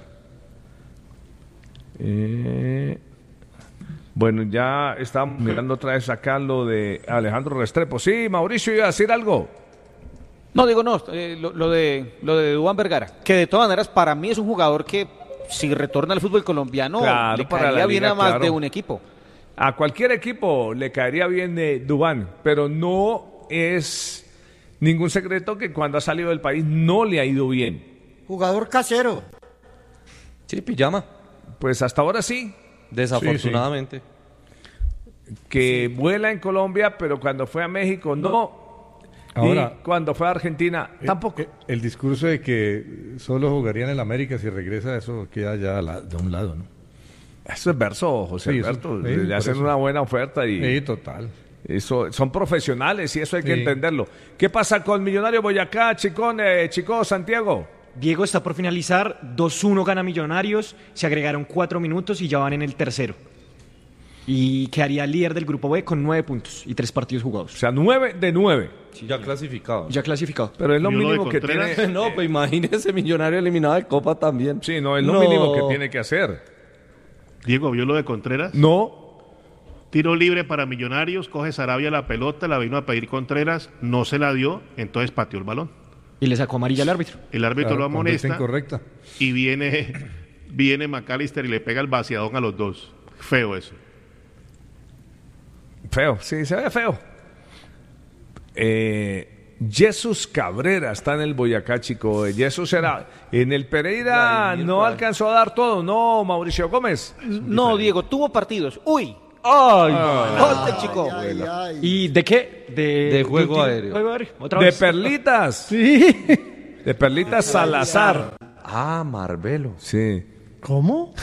Speaker 4: Eh, bueno, ya estamos mirando otra vez acá lo de Alejandro Restrepo. Sí, Mauricio, iba a decir algo.
Speaker 8: No, digo, no, eh, lo, lo de lo de Duván Vergara, que de todas maneras para mí es un jugador que si retorna al fútbol colombiano
Speaker 4: Claro,
Speaker 8: le
Speaker 4: para
Speaker 8: caería
Speaker 4: la
Speaker 8: bien
Speaker 4: liga,
Speaker 8: a más
Speaker 4: claro.
Speaker 8: de un equipo.
Speaker 4: A cualquier equipo le caería bien de Dubán, pero no es ningún secreto que cuando ha salido del país no le ha ido bien.
Speaker 1: Jugador casero.
Speaker 10: Sí, pijama,
Speaker 4: Pues hasta ahora sí,
Speaker 10: desafortunadamente.
Speaker 4: que vuela en Colombia, pero cuando fue a México no.
Speaker 5: Ahora-
Speaker 4: y cuando fue a Argentina
Speaker 5: Eh,
Speaker 4: tampoco.
Speaker 5: eh, El, discurso de que solo jugaría en el América si regresa, eso queda ya a la- de un lado, ¿no?
Speaker 4: Eso es verso, José
Speaker 5: Sí, eso-
Speaker 4: Alberto.
Speaker 5: sí,
Speaker 4: le
Speaker 5: por
Speaker 4: hacen
Speaker 5: eso.
Speaker 4: una buena oferta y
Speaker 5: Sí, total.
Speaker 4: eso son profesionales y eso hay que
Speaker 5: Sí.
Speaker 4: entenderlo. ¿Qué pasa con Millonario Boyacá, Chicón, eh, Chico, Santiago?
Speaker 3: Diego está por finalizar, dos uno gana Millonarios, se agregaron cuatro minutos y ya van en el tercero. Y quedaría líder del grupo B con nueve puntos y tres partidos
Speaker 4: O
Speaker 3: jugados.
Speaker 4: sea, nueve de nueve.
Speaker 10: Sí, ya clasificado.
Speaker 3: Ya clasificado.
Speaker 4: Pero es lo
Speaker 6: ¿Y uno de
Speaker 4: mínimo que
Speaker 6: Contreras?
Speaker 4: tiene.
Speaker 10: No, pues imagínese Millonario eliminado de Copa también.
Speaker 4: Sí, no, es lo
Speaker 10: No.
Speaker 4: mínimo que tiene que hacer.
Speaker 6: Diego, ¿vio lo de Contreras?
Speaker 4: No,
Speaker 6: Tiro libre para Millonarios, coge Sarabia la pelota, la vino a pedir Contreras, no se la dio, entonces pateó el balón.
Speaker 3: Y le sacó amarilla al árbitro.
Speaker 6: El árbitro
Speaker 5: Claro,
Speaker 6: lo
Speaker 5: conducta
Speaker 6: amonesta
Speaker 5: incorrecta.
Speaker 6: y viene, viene McAllister y le pega el vaciadón a los dos. Feo eso.
Speaker 4: feo, sí, se ve feo. Eh, Jesús Cabrera está en el Boyacá Chico. Jesús era en el Pereira, no alcanzó a dar todo, ¿no, Mauricio Gómez?
Speaker 8: No, Diego, tuvo partidos. ¡Uy!
Speaker 3: ¡Ay!
Speaker 8: ¡Gol del Chico!
Speaker 1: Ay, ay.
Speaker 3: ¿Y de qué? De,
Speaker 10: De juego
Speaker 3: último-
Speaker 10: aéreo.
Speaker 3: juego aéreo. ¿Otra
Speaker 4: De
Speaker 3: vez?
Speaker 4: Perlitas.
Speaker 9: Sí.
Speaker 4: De Perlitas Salazar.
Speaker 10: Ah, Marbelo.
Speaker 4: Sí.
Speaker 9: ¿Cómo?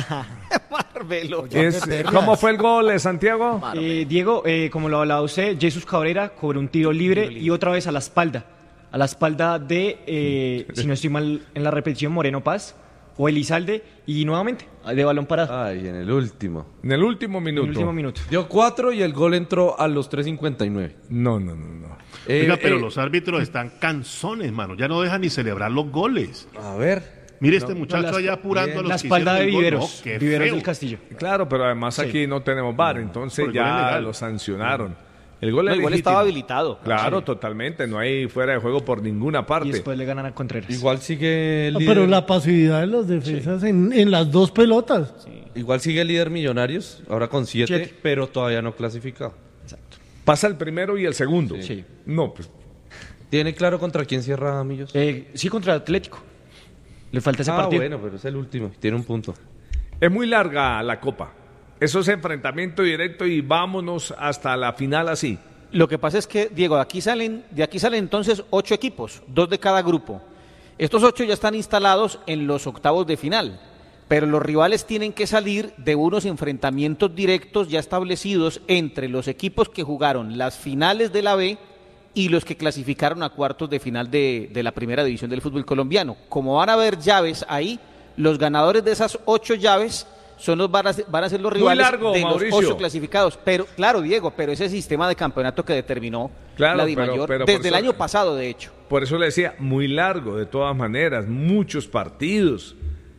Speaker 8: Marvelo.
Speaker 4: Es- ¿Cómo fue el gol de Santiago?
Speaker 3: Eh, Diego, eh, como lo hablaba usted, Jesús Cabrera cobró un tiro libre, y otra vez a la espalda. A la espalda de, eh, si no estoy mal en la repetición, Moreno Paz o Elizalde, y nuevamente de balón parado.
Speaker 10: Ay, en el último.
Speaker 4: En el último
Speaker 3: en
Speaker 4: minuto.
Speaker 3: el último minuto.
Speaker 10: Dio cuatro y el gol entró a los tres cincuenta y nueve.
Speaker 4: No, no, no, no.
Speaker 10: Eh,
Speaker 6: Oiga, pero
Speaker 10: eh,
Speaker 6: los árbitros están cansones, mano. Ya no dejan ni celebrar los goles.
Speaker 10: A ver.
Speaker 6: Mire este muchacho
Speaker 3: la-
Speaker 6: allá apurando
Speaker 10: bien.
Speaker 6: a los
Speaker 3: La
Speaker 6: que
Speaker 3: espalda de
Speaker 6: hicieron el gol.
Speaker 3: Viveros,
Speaker 6: No, qué
Speaker 3: Viveros
Speaker 6: feo.
Speaker 3: del Castillo.
Speaker 4: Claro, pero además aquí no tenemos V A R, entonces
Speaker 6: Porque el gol es
Speaker 4: ya
Speaker 6: legal.
Speaker 4: lo sancionaron. El gol,
Speaker 8: No,
Speaker 4: es
Speaker 8: el gol
Speaker 4: legítimo.
Speaker 8: estaba habilitado.
Speaker 4: Claro, totalmente. No hay fuera de juego por ninguna
Speaker 3: Y
Speaker 4: parte.
Speaker 3: después le ganan a Contreras.
Speaker 10: Igual sigue el
Speaker 9: Ah,
Speaker 10: líder.
Speaker 9: pero la pasividad de los defensas en, en las dos pelotas.
Speaker 10: Igual sigue el líder Millonarios, ahora con siete,
Speaker 3: Siete.
Speaker 10: pero todavía no clasificado.
Speaker 4: Pasa el primero y el segundo.
Speaker 3: Sí.
Speaker 4: No, pues
Speaker 10: ¿Tiene claro contra quién cierra Millos?
Speaker 3: Eh, sí, contra Atlético. Le falta ese
Speaker 10: ah,
Speaker 3: partido.
Speaker 10: bueno, pero es el último. Tiene un punto.
Speaker 4: es muy larga la copa. Eso es enfrentamiento directo y vámonos hasta la final así.
Speaker 8: Lo que pasa es que, Diego, de aquí salen, de aquí salen entonces ocho equipos, dos de cada grupo. Estos ocho ya están instalados en los octavos de final, pero los rivales tienen que salir de unos enfrentamientos directos ya establecidos entre los equipos que jugaron las finales de la B y los que clasificaron a cuartos de final de, de la primera división del fútbol colombiano. Como van a haber llaves ahí, los ganadores de esas ocho llaves son los, van, a ser, van a ser los
Speaker 4: Muy
Speaker 8: rivales
Speaker 4: largo,
Speaker 8: de
Speaker 4: Mauricio.
Speaker 8: los ocho clasificados. Pero, claro, Diego, pero ese sistema de campeonato que determinó
Speaker 4: Claro,
Speaker 8: la
Speaker 4: pero-
Speaker 8: DIMAYOR
Speaker 4: pero por
Speaker 8: desde el
Speaker 4: eso-
Speaker 8: año pasado, de hecho.
Speaker 4: Por eso le decía, muy largo de todas maneras, muchos partidos.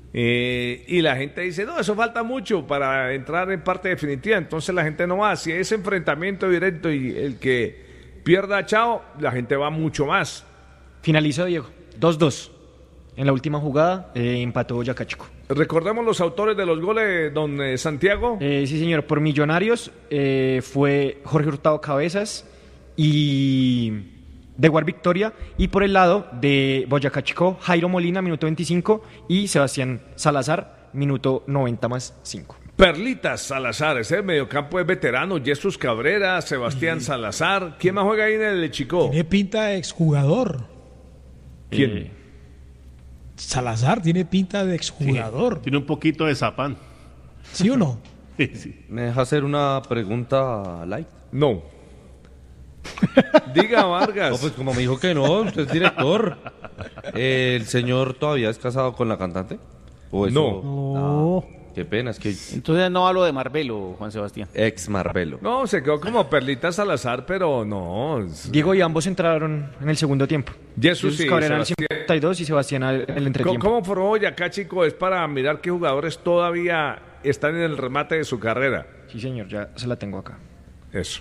Speaker 4: Eh, y la gente dice, no, eso falta mucho para entrar en parte definitiva. Entonces la gente no va. Si es enfrentamiento directo y el que pierda, chao, la gente va mucho más.
Speaker 3: Finalizó, Diego. dos dos. En la última jugada eh, empató Boyacá Chico.
Speaker 4: Recordemos los autores de los goles, don eh, Santiago.
Speaker 3: Eh, sí, señor. Por Millonarios eh, fue Jorge Hurtado Cabezas y de Guar Victoria. Y por el lado de Boyacá Chico, Jairo Molina, minuto veinticinco, y Sebastián Salazar, minuto noventa más cinco.
Speaker 4: Perlitas Salazar, ese mediocampo es veterano. Jesús Cabrera, Sebastián Salazar. ¿Quién más juega ahí en el Chico?
Speaker 7: Tiene pinta de exjugador.
Speaker 4: ¿Quién?
Speaker 3: Eh,
Speaker 7: Salazar tiene pinta de exjugador.
Speaker 6: Tiene un poquito de zapán.
Speaker 7: ¿Sí o no?
Speaker 6: Sí, sí.
Speaker 10: ¿Me deja hacer una pregunta light?
Speaker 4: No. Diga Vargas.
Speaker 10: No, pues como me dijo que no, usted es director. Eh, ¿El señor todavía es casado con la cantante? ¿O eso?
Speaker 4: No.
Speaker 9: No.
Speaker 10: Ah, qué pena, es que
Speaker 8: Entonces no hablo de Marbelo, Juan Sebastián.
Speaker 10: ex Marbelo.
Speaker 4: No, se quedó como Perlitas Salazar, pero no. es-
Speaker 3: Diego y ambos entraron en el segundo tiempo.
Speaker 4: Jesús y
Speaker 3: Cabrera en el
Speaker 4: Sebastián.
Speaker 3: cincuenta y dos y Sebastián al- en el
Speaker 4: ¿Cómo,
Speaker 3: entretiempo.
Speaker 4: cómo formó Boyacá, chico? Es para mirar qué jugadores todavía están en el remate de su carrera.
Speaker 3: Sí, señor, ya se la tengo acá.
Speaker 4: Eso.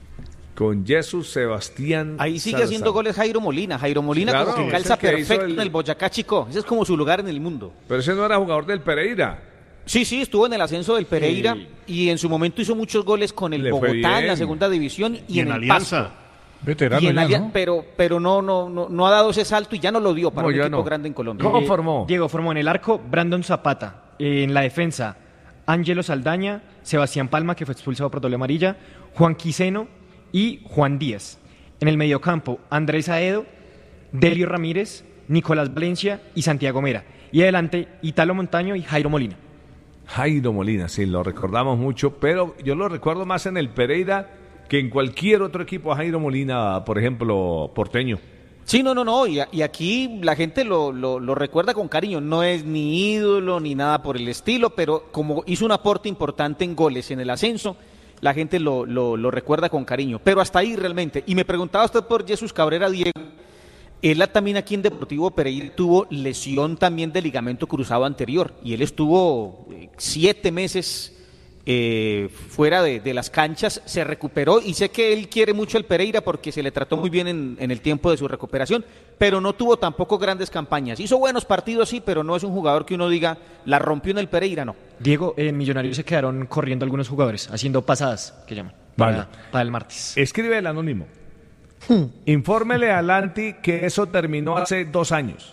Speaker 4: Con Jesús Sebastián.
Speaker 8: Ahí sigue
Speaker 4: Salazar.
Speaker 8: haciendo goles Jairo Molina. Jairo Molina
Speaker 4: Claro,
Speaker 8: como que
Speaker 4: es
Speaker 8: calza
Speaker 4: el que hizo
Speaker 8: perfecto
Speaker 4: el-
Speaker 8: en el Boyacá Chico. Ese es como su lugar en el mundo.
Speaker 4: Pero ese no era jugador del Pereira.
Speaker 8: Sí, sí, estuvo en el ascenso del Pereira y en su momento hizo muchos goles con el
Speaker 4: Le fue
Speaker 8: Bogotá en
Speaker 4: bien.
Speaker 8: la segunda división y,
Speaker 6: Y en
Speaker 8: el
Speaker 6: Alianza.
Speaker 8: Pasto.
Speaker 5: Veterano
Speaker 8: Y en
Speaker 5: ya,
Speaker 8: Alia-
Speaker 5: ¿no?
Speaker 8: pero pero no, no no no ha dado ese salto y ya no lo dio para
Speaker 4: No,
Speaker 8: un
Speaker 4: ya
Speaker 8: equipo
Speaker 4: no.
Speaker 8: grande en Colombia.
Speaker 4: ¿Cómo
Speaker 3: Eh,
Speaker 4: formó?
Speaker 3: Diego formó en el arco Brandon Zapata, en la defensa Ángelo Saldaña, Sebastián Palma, que fue expulsado por doble amarilla, Juan Quiseno y Juan Díaz. En el mediocampo Andrés Aedo, Delio Ramírez, Nicolás Valencia y Santiago Mera. Y adelante Italo Montaño y Jairo Molina.
Speaker 4: Jairo Molina, sí, lo recordamos mucho, pero yo lo recuerdo más en el Pereira que en cualquier otro equipo a Jairo Molina, por ejemplo, porteño.
Speaker 8: Sí, no, no, no, y, a- y aquí la gente lo, lo, lo recuerda con cariño, no es ni ídolo ni nada por el estilo, pero como hizo un aporte importante en goles en el ascenso, la gente lo, lo, lo recuerda con cariño, pero hasta ahí realmente. Y me preguntaba usted por Jesús Cabrera, Diego, él también aquí en Deportivo Pereira tuvo lesión también de ligamento cruzado anterior, y él estuvo eh, siete meses eh, fuera de, de las canchas, se recuperó y sé que él quiere mucho el Pereira porque se le trató muy bien en, en el tiempo de su recuperación, pero no tuvo tampoco grandes campañas. Hizo buenos partidos, sí, pero no es un jugador que uno diga, la rompió en el Pereira, no.
Speaker 3: Diego, en Millonarios se quedaron corriendo algunos jugadores, haciendo pasadas, que llaman,
Speaker 4: Vale.
Speaker 3: para, para el martes.
Speaker 4: Escribe el anónimo. Infórmele a Lanti que eso terminó hace dos años.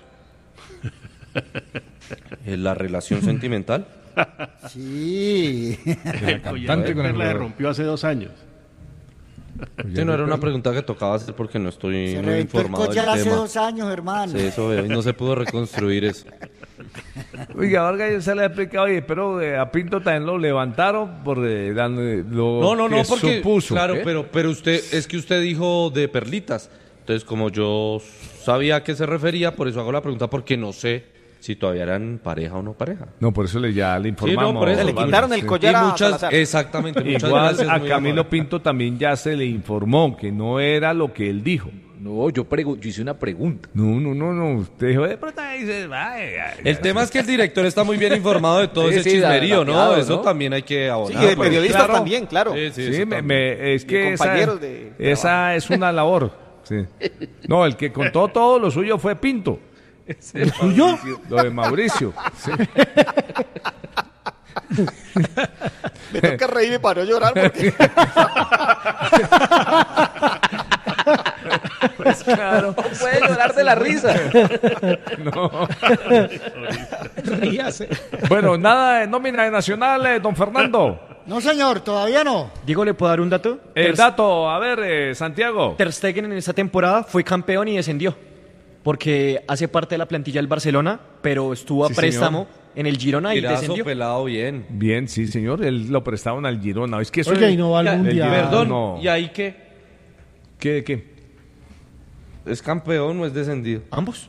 Speaker 10: ¿La relación sentimental?
Speaker 1: Sí.
Speaker 6: El cantante con el la rompió hace dos años.
Speaker 10: Sí, no era una pregunta que tocaba hacer porque no estoy
Speaker 1: Se
Speaker 10: muy
Speaker 1: reventó el
Speaker 10: informado del
Speaker 1: collar hace
Speaker 10: tema.
Speaker 1: dos años, hermano.
Speaker 10: Sí, eso veo, y no se pudo reconstruir eso.
Speaker 4: Oiga, Vargas, yo se le he explicado, oye, pero eh, a Pinto también lo levantaron por eh, darle lo
Speaker 10: No, no, no,
Speaker 4: que
Speaker 10: porque
Speaker 4: supuso.
Speaker 10: claro,
Speaker 4: ¿Eh?
Speaker 10: pero pero usted es que usted dijo de perlitas. Entonces, como yo sabía a qué se refería, por eso hago la pregunta porque no sé si todavía eran pareja o no pareja.
Speaker 4: No, por eso le ya le informamos.
Speaker 10: Sí, no, por eso.
Speaker 8: Le quitaron el
Speaker 4: Sí.
Speaker 8: collar
Speaker 10: Y
Speaker 8: a
Speaker 10: muchas,
Speaker 8: Salazar.
Speaker 10: exactamente, muchas
Speaker 4: Igual
Speaker 10: gracias,
Speaker 4: a
Speaker 10: muy
Speaker 4: Camilo
Speaker 10: amable.
Speaker 4: Pinto también ya se le informó que no era lo que él dijo.
Speaker 2: No, yo, pregu- yo hice una pregunta.
Speaker 4: No, no, no, no. Usted dijo, de pronto ahí dice, "Ay, ay,
Speaker 10: El tema es que el director está muy bien informado de todo
Speaker 2: Sí,
Speaker 10: ese
Speaker 2: sí, da-
Speaker 10: chismerío, ¿no?
Speaker 2: dateado,
Speaker 10: Eso
Speaker 2: ¿no?
Speaker 10: también hay que
Speaker 8: Sí,
Speaker 10: abonar.
Speaker 8: y de
Speaker 10: pues.
Speaker 8: periodistas
Speaker 4: claro.
Speaker 8: también, claro.
Speaker 10: Sí, sí,
Speaker 4: Sí,
Speaker 10: eso
Speaker 4: me-
Speaker 10: también.
Speaker 4: me- es
Speaker 8: Y
Speaker 4: que esa,
Speaker 8: compañeros de
Speaker 4: esa es una labor. Sí. No, el que contó todo lo suyo fue Pinto.
Speaker 9: ¿El suyo?
Speaker 4: Lo de Mauricio. Sí.
Speaker 8: Me toca reírme para no llorar porque
Speaker 2: Pues claro. No puede llorar de la risa.
Speaker 4: No.
Speaker 7: Ríase.
Speaker 4: Bueno, nada de nómina de Nacional, eh, don Fernando.
Speaker 1: No, señor, todavía no.
Speaker 3: Diego, ¿le puedo dar un dato?
Speaker 4: El
Speaker 3: Ter-
Speaker 4: dato, a ver, eh, Santiago.
Speaker 3: Ter Stegen en esta temporada fue campeón y descendió. Porque hace parte de la plantilla del Barcelona, pero estuvo a
Speaker 4: Sí,
Speaker 3: préstamo en el Girona y
Speaker 10: Tirazo
Speaker 3: descendió.
Speaker 10: pelado bien.
Speaker 4: Bien, sí, señor. Él lo prestaron al Girona. Es que eso
Speaker 9: Oiga,
Speaker 4: es-
Speaker 9: y no va al
Speaker 10: Ya,
Speaker 9: mundial.
Speaker 10: Perdón,
Speaker 4: no.
Speaker 10: ¿y ahí qué?
Speaker 4: ¿Qué, qué?
Speaker 10: ¿Es campeón o es descendido?
Speaker 3: Ambos.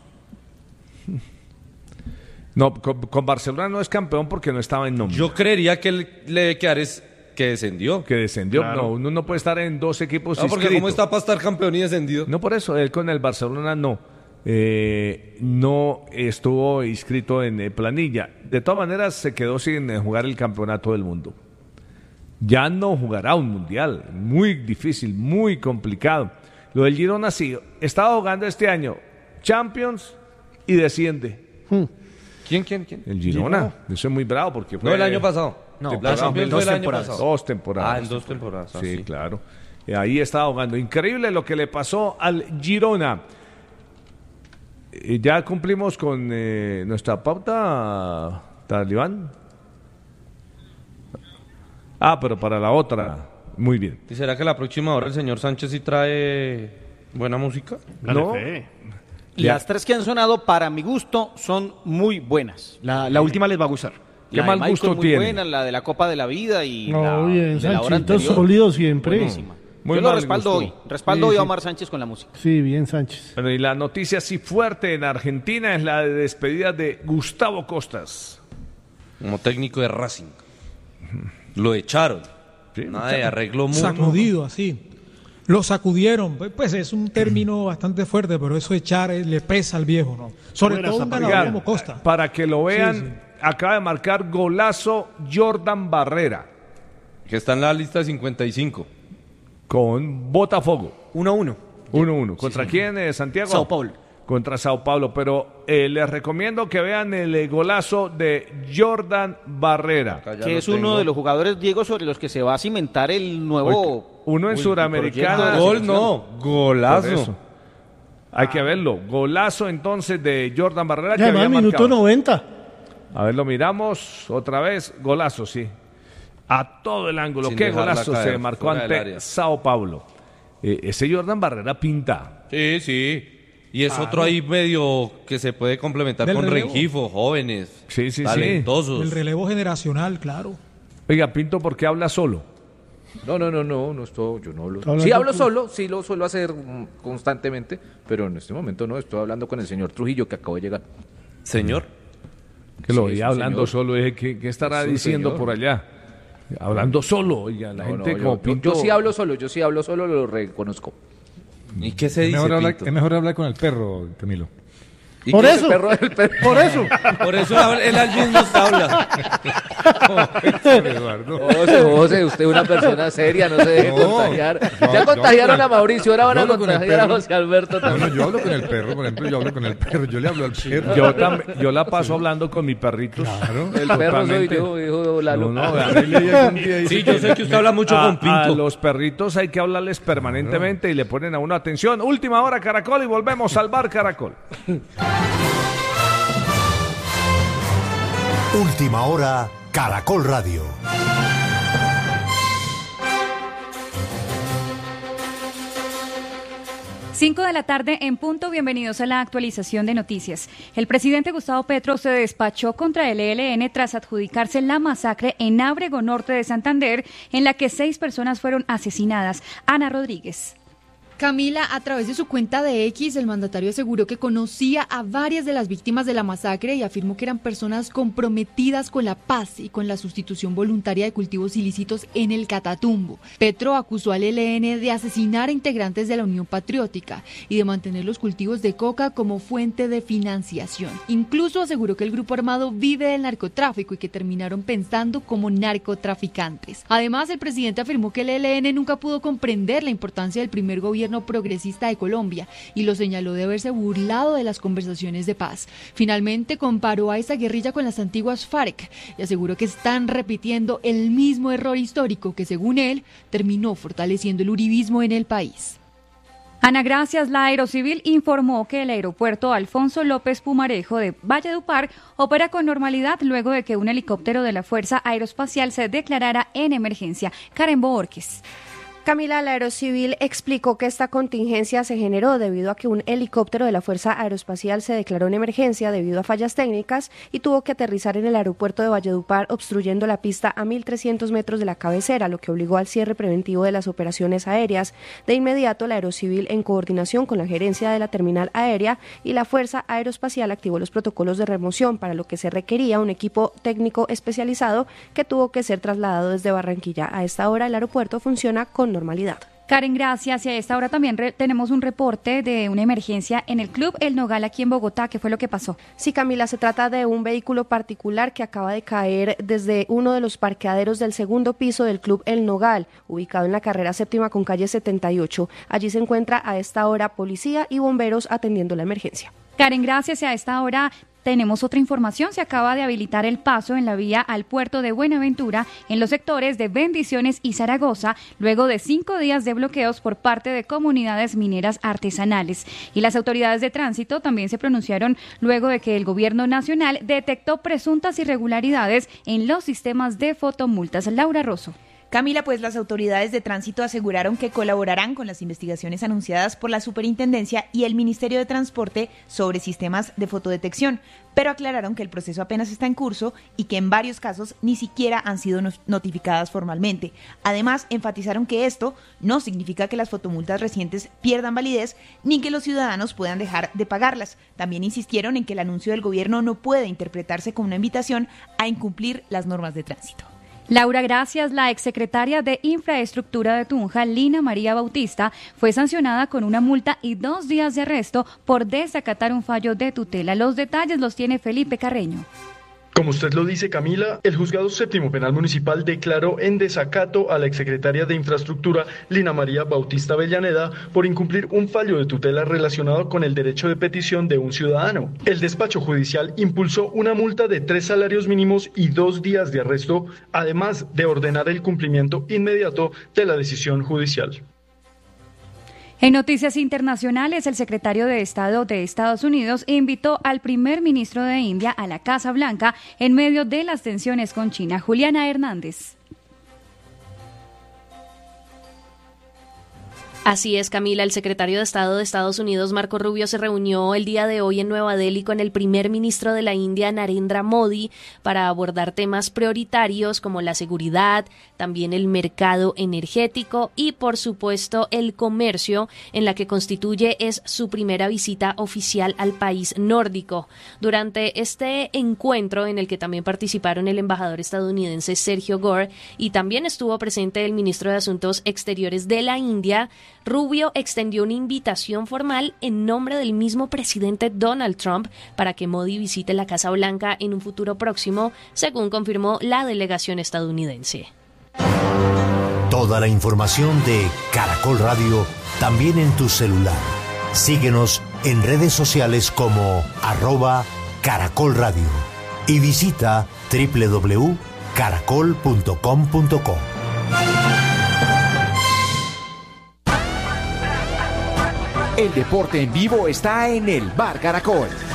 Speaker 4: No, con, con Barcelona no es campeón porque no estaba en nómina.
Speaker 10: Yo creería que él le debe quedar es que descendió.
Speaker 4: Que descendió.
Speaker 6: Claro.
Speaker 4: No, uno no puede estar en dos equipos
Speaker 10: No, porque
Speaker 4: inscritos.
Speaker 10: ¿cómo está para estar campeón y descendido?
Speaker 4: No, por eso, él con el Barcelona no. Eh, no estuvo inscrito en eh, planilla. De todas maneras, se quedó sin eh, jugar el campeonato del mundo. Ya no jugará un mundial. Muy difícil, muy complicado. Lo del Girona sí. Estaba jugando este año Champions y desciende.
Speaker 10: ¿Quién, quién, quién?
Speaker 4: El Girona. Eso es muy bravo porque fue...
Speaker 10: No, el año pasado.
Speaker 3: No,
Speaker 10: la
Speaker 3: pasado,
Speaker 10: Champions
Speaker 3: dos
Speaker 10: fue el año
Speaker 3: temporadas.
Speaker 10: pasado.
Speaker 4: Dos temporadas.
Speaker 10: Ah, en dos temporadas. ah,
Speaker 4: Sí,
Speaker 10: sí.
Speaker 4: claro. Eh, Ahí estaba jugando. Increíble lo que le pasó al Girona. Eh, Ya cumplimos con eh, nuestra pauta, Talibán. Ah, pero para la otra. Muy bien.
Speaker 10: ¿Y será que la próxima hora el señor Sánchez sí trae buena música?
Speaker 6: Dale
Speaker 4: No.
Speaker 6: fe.
Speaker 8: las tres que han sonado, para mi gusto, son muy buenas.
Speaker 3: La, la última les va a gustar.
Speaker 4: ¿Qué
Speaker 8: La de
Speaker 4: mal
Speaker 8: Michael
Speaker 4: gusto
Speaker 8: muy
Speaker 4: tiene?
Speaker 8: buena, la de la Copa de la Vida y
Speaker 9: No,
Speaker 8: la
Speaker 9: bien,
Speaker 8: de la hora
Speaker 9: Sanchito,
Speaker 8: anterior.
Speaker 9: sólido siempre.
Speaker 8: Buenísima.
Speaker 4: Muy
Speaker 8: Yo lo
Speaker 4: mal
Speaker 8: respaldo
Speaker 4: gusto.
Speaker 8: hoy. Respaldo
Speaker 9: Sí,
Speaker 8: hoy a
Speaker 9: sí.
Speaker 8: Omar Sánchez con la música.
Speaker 9: Sí, bien, Sánchez.
Speaker 4: Bueno, y la noticia así fuerte en Argentina es la de despedida de Gustavo Costas.
Speaker 10: Como técnico de Racing. Lo echaron. Nada de arreglo mutuo.
Speaker 7: Sacudido así. Lo sacudieron. Pues, pues es un término bastante fuerte, pero eso echar eh, le pesa al viejo, ¿no? Sobre
Speaker 6: Buena
Speaker 7: todo un
Speaker 6: esa
Speaker 7: ganador
Speaker 4: Oigan,
Speaker 7: como Costa.
Speaker 4: para que lo vean,
Speaker 7: Sí, sí.
Speaker 4: acaba de marcar golazo Jordan Barrera
Speaker 10: Que está en la lista de cincuenta y cinco.
Speaker 4: con Botafogo.
Speaker 3: uno a uno.
Speaker 4: uno uno. ¿Contra quién, eh, Santiago?
Speaker 3: Sao Paulo.
Speaker 4: Contra Sao Paulo. Pero eh, les recomiendo que vean el eh, golazo de Jordan Barrera.
Speaker 10: Acá ya
Speaker 8: Que
Speaker 10: lo
Speaker 8: es uno
Speaker 10: tengo.
Speaker 8: de los jugadores, Diego, sobre los que se va a cimentar el nuevo...
Speaker 4: Uno en
Speaker 8: Uy,
Speaker 4: Suramericana.
Speaker 8: proyecto de
Speaker 10: Gol no,
Speaker 4: Por
Speaker 10: golazo.
Speaker 4: eso. Hay que verlo. Golazo entonces de Jordan Barrera.
Speaker 9: Y
Speaker 4: que
Speaker 9: además,
Speaker 4: había
Speaker 9: minuto
Speaker 4: marcado.
Speaker 9: noventa.
Speaker 4: A ver, lo miramos otra vez. Golazo, sí. A todo el ángulo.
Speaker 10: Sin
Speaker 4: Qué
Speaker 10: dejarla
Speaker 4: golazo
Speaker 10: caer,
Speaker 4: se marcó
Speaker 10: fuera del
Speaker 4: ante
Speaker 10: área.
Speaker 4: Sao Paulo. Eh, ese Jordan Barrera pinta.
Speaker 10: Sí, sí. Y es otro ahí medio que se puede complementar
Speaker 7: Del
Speaker 10: con
Speaker 7: relevo.
Speaker 10: Rengifo, jóvenes,
Speaker 4: Sí, sí, sí.
Speaker 10: talentosos.
Speaker 7: El relevo generacional, claro.
Speaker 4: Oiga, Pinto, ¿por qué habla solo?
Speaker 2: No, no, no, no, no estoy, yo no hablo.
Speaker 9: ¿Está hablando
Speaker 2: Sí hablo
Speaker 9: con-
Speaker 2: solo, sí lo suelo hacer mm, constantemente, pero en este momento no, estoy hablando con el señor Trujillo que acabo de llegar.
Speaker 10: Señor.
Speaker 4: Que lo
Speaker 2: Sí,
Speaker 4: veía
Speaker 2: sí,
Speaker 4: hablando
Speaker 2: señor.
Speaker 4: solo. Dije, ¿qué, qué estará
Speaker 2: Sí,
Speaker 4: diciendo
Speaker 2: señor.
Speaker 4: por allá? Hablando solo. Oiga, la
Speaker 2: No,
Speaker 4: gente
Speaker 2: no, yo-
Speaker 4: como
Speaker 2: yo,
Speaker 4: Pinto.
Speaker 2: yo sí hablo solo, yo sí hablo solo, lo reconozco.
Speaker 10: ¿Y qué se
Speaker 5: Es
Speaker 10: dice,
Speaker 5: mejor, hablar,
Speaker 10: Pinto?
Speaker 5: es mejor hablar con el perro, Camilo.
Speaker 9: Por
Speaker 2: El
Speaker 9: eso,
Speaker 2: perro- el perro-
Speaker 9: por eso.
Speaker 10: Por eso habla- él al mismo habla.
Speaker 5: Eduardo.
Speaker 2: José, José, usted es una persona seria, no se deje
Speaker 5: No,
Speaker 2: contagiar.
Speaker 5: yo-
Speaker 2: Ya
Speaker 5: yo
Speaker 2: contagiaron
Speaker 5: hablo-
Speaker 2: a Mauricio, ahora van
Speaker 5: yo
Speaker 2: a
Speaker 5: hablo con el
Speaker 2: contagiar a
Speaker 5: perro.
Speaker 2: José Alberto
Speaker 5: No, no,
Speaker 2: también.
Speaker 5: yo hablo con el perro, por ejemplo, yo hablo con el perro, yo le hablo al perro.
Speaker 4: Yo, tam- yo la paso hablando con mi perrito.
Speaker 5: Claro.
Speaker 2: El perro soy
Speaker 4: Totalmente.
Speaker 2: yo, dijo Lalo.
Speaker 4: No, no, vean, ahí le llega un día y dice
Speaker 10: Sí, yo sé que usted habla mucho
Speaker 4: a,
Speaker 10: con Pinto.
Speaker 4: a los perritos hay que hablarles permanentemente y le ponen a uno atención. Última hora, Caracol, y volvemos al bar Caracol.
Speaker 13: Última hora, Caracol Radio.
Speaker 14: Cinco de la tarde en punto, bienvenidos a la actualización de noticias. El presidente Gustavo Petro se despachó contra el E L N tras adjudicarse la masacre en Ábrego Norte de Santander, en la que seis personas fueron asesinadas. Ana Rodríguez.
Speaker 15: Camila, a través de su cuenta de X, el mandatario aseguró que conocía a varias de las víctimas de la masacre y afirmó que eran personas comprometidas con la paz y con la sustitución voluntaria de cultivos ilícitos en el Catatumbo. Petro acusó al E L N de asesinar a integrantes de la Unión Patriótica y de mantener los cultivos de coca como fuente de financiación. Incluso aseguró que el grupo armado vive del narcotráfico y que terminaron pensando como narcotraficantes. Además, el presidente afirmó que el E L N nunca pudo comprender la importancia del primer gobierno progresista de Colombia y lo señaló de haberse burlado de las conversaciones de paz. Finalmente comparó a esa guerrilla con las antiguas FARC y aseguró que están repitiendo el mismo error histórico que, según él, terminó fortaleciendo el uribismo en el país.
Speaker 14: Ana, gracias. La Aerocivil informó que el aeropuerto Alfonso López Pumarejo de Valledupar opera con normalidad luego de que un helicóptero de la Fuerza Aeroespacial se declarara en emergencia. Karen Boorques.
Speaker 16: Camila, la Aerocivil explicó que esta contingencia se generó debido a que un helicóptero de la Fuerza Aeroespacial se declaró en emergencia debido a fallas técnicas y tuvo que aterrizar en el aeropuerto de Valledupar, obstruyendo la pista a mil trescientos metros de la cabecera, lo que obligó al cierre preventivo de las operaciones aéreas. De inmediato, la Aerocivil, en coordinación con la gerencia de la terminal aérea y la Fuerza Aeroespacial, activó los protocolos de remoción, para lo que se requería un equipo técnico especializado que tuvo que ser trasladado desde Barranquilla. A esta hora, el aeropuerto funciona con normalidad.
Speaker 14: Karen, gracias. Y a esta hora también re- tenemos un reporte de una emergencia en el Club El Nogal aquí en Bogotá. ¿Qué fue lo que pasó?
Speaker 16: Sí, Camila, se trata de un vehículo particular que acaba de caer desde uno de los parqueaderos del segundo piso del Club El Nogal, ubicado en la carrera séptima con calle setenta y ocho. Allí se encuentra a esta hora policía y bomberos atendiendo la emergencia.
Speaker 14: Karen, gracias. Y a esta hora tenemos otra información. Se acaba de habilitar el paso en la vía al puerto de Buenaventura en los sectores de Bendiciones y Zaragoza, luego de cinco días de bloqueos por parte de comunidades mineras artesanales. Y las autoridades de tránsito también se pronunciaron luego de que el gobierno nacional detectó presuntas irregularidades en los sistemas de fotomultas. Laura Rosso.
Speaker 17: Camila, pues las autoridades de tránsito aseguraron que colaborarán con las investigaciones anunciadas por la Superintendencia y el Ministerio de Transporte sobre sistemas de fotodetección, pero aclararon que el proceso apenas está en curso y que en varios casos ni siquiera han sido notificadas formalmente. Además, enfatizaron que esto no significa que las fotomultas recientes pierdan validez ni que los ciudadanos puedan dejar de pagarlas. También insistieron en que el anuncio del gobierno no puede interpretarse como una invitación a incumplir las normas de tránsito.
Speaker 14: Laura, gracias. La exsecretaria de Infraestructura de Tunja, Lina María Bautista, fue sancionada con una multa y dos días de arresto por desacatar un fallo de tutela. Los detalles los tiene Felipe Carreño.
Speaker 18: Como usted lo dice, Camila, el Juzgado Séptimo Penal Municipal declaró en desacato a la exsecretaria de Infraestructura, Lina María Bautista Avellaneda, por incumplir un fallo de tutela relacionado con el derecho de petición de un ciudadano. El despacho judicial impulsó una multa de tres salarios mínimos y dos días de arresto, además de ordenar el cumplimiento inmediato de la decisión judicial.
Speaker 14: En noticias internacionales, el secretario de Estado de Estados Unidos invitó al primer ministro de India a la Casa Blanca en medio de las tensiones con China. Juliana Hernández.
Speaker 19: Así es, Camila. El secretario de Estado de Estados Unidos, Marco Rubio, se reunió el día de hoy en Nueva Delhi con el primer ministro de la India, Narendra Modi, para abordar temas prioritarios como la seguridad, también el mercado energético y, por supuesto, el comercio, en la que constituye es su primera visita oficial al país nórdico. Durante este encuentro, en el que también participaron el embajador estadounidense Sergio Gore y también estuvo presente el ministro de Asuntos Exteriores de la India, Rubio extendió una invitación formal en nombre del mismo presidente Donald Trump para que Modi visite la Casa Blanca en un futuro próximo, según confirmó la delegación estadounidense.
Speaker 13: Toda la información de Caracol Radio también en tu celular. Síguenos en redes sociales como arroba Caracol Radio y visita doble u doble u doble u punto caracol punto com punto co.
Speaker 20: El deporte en vivo está en el Bar Caracol.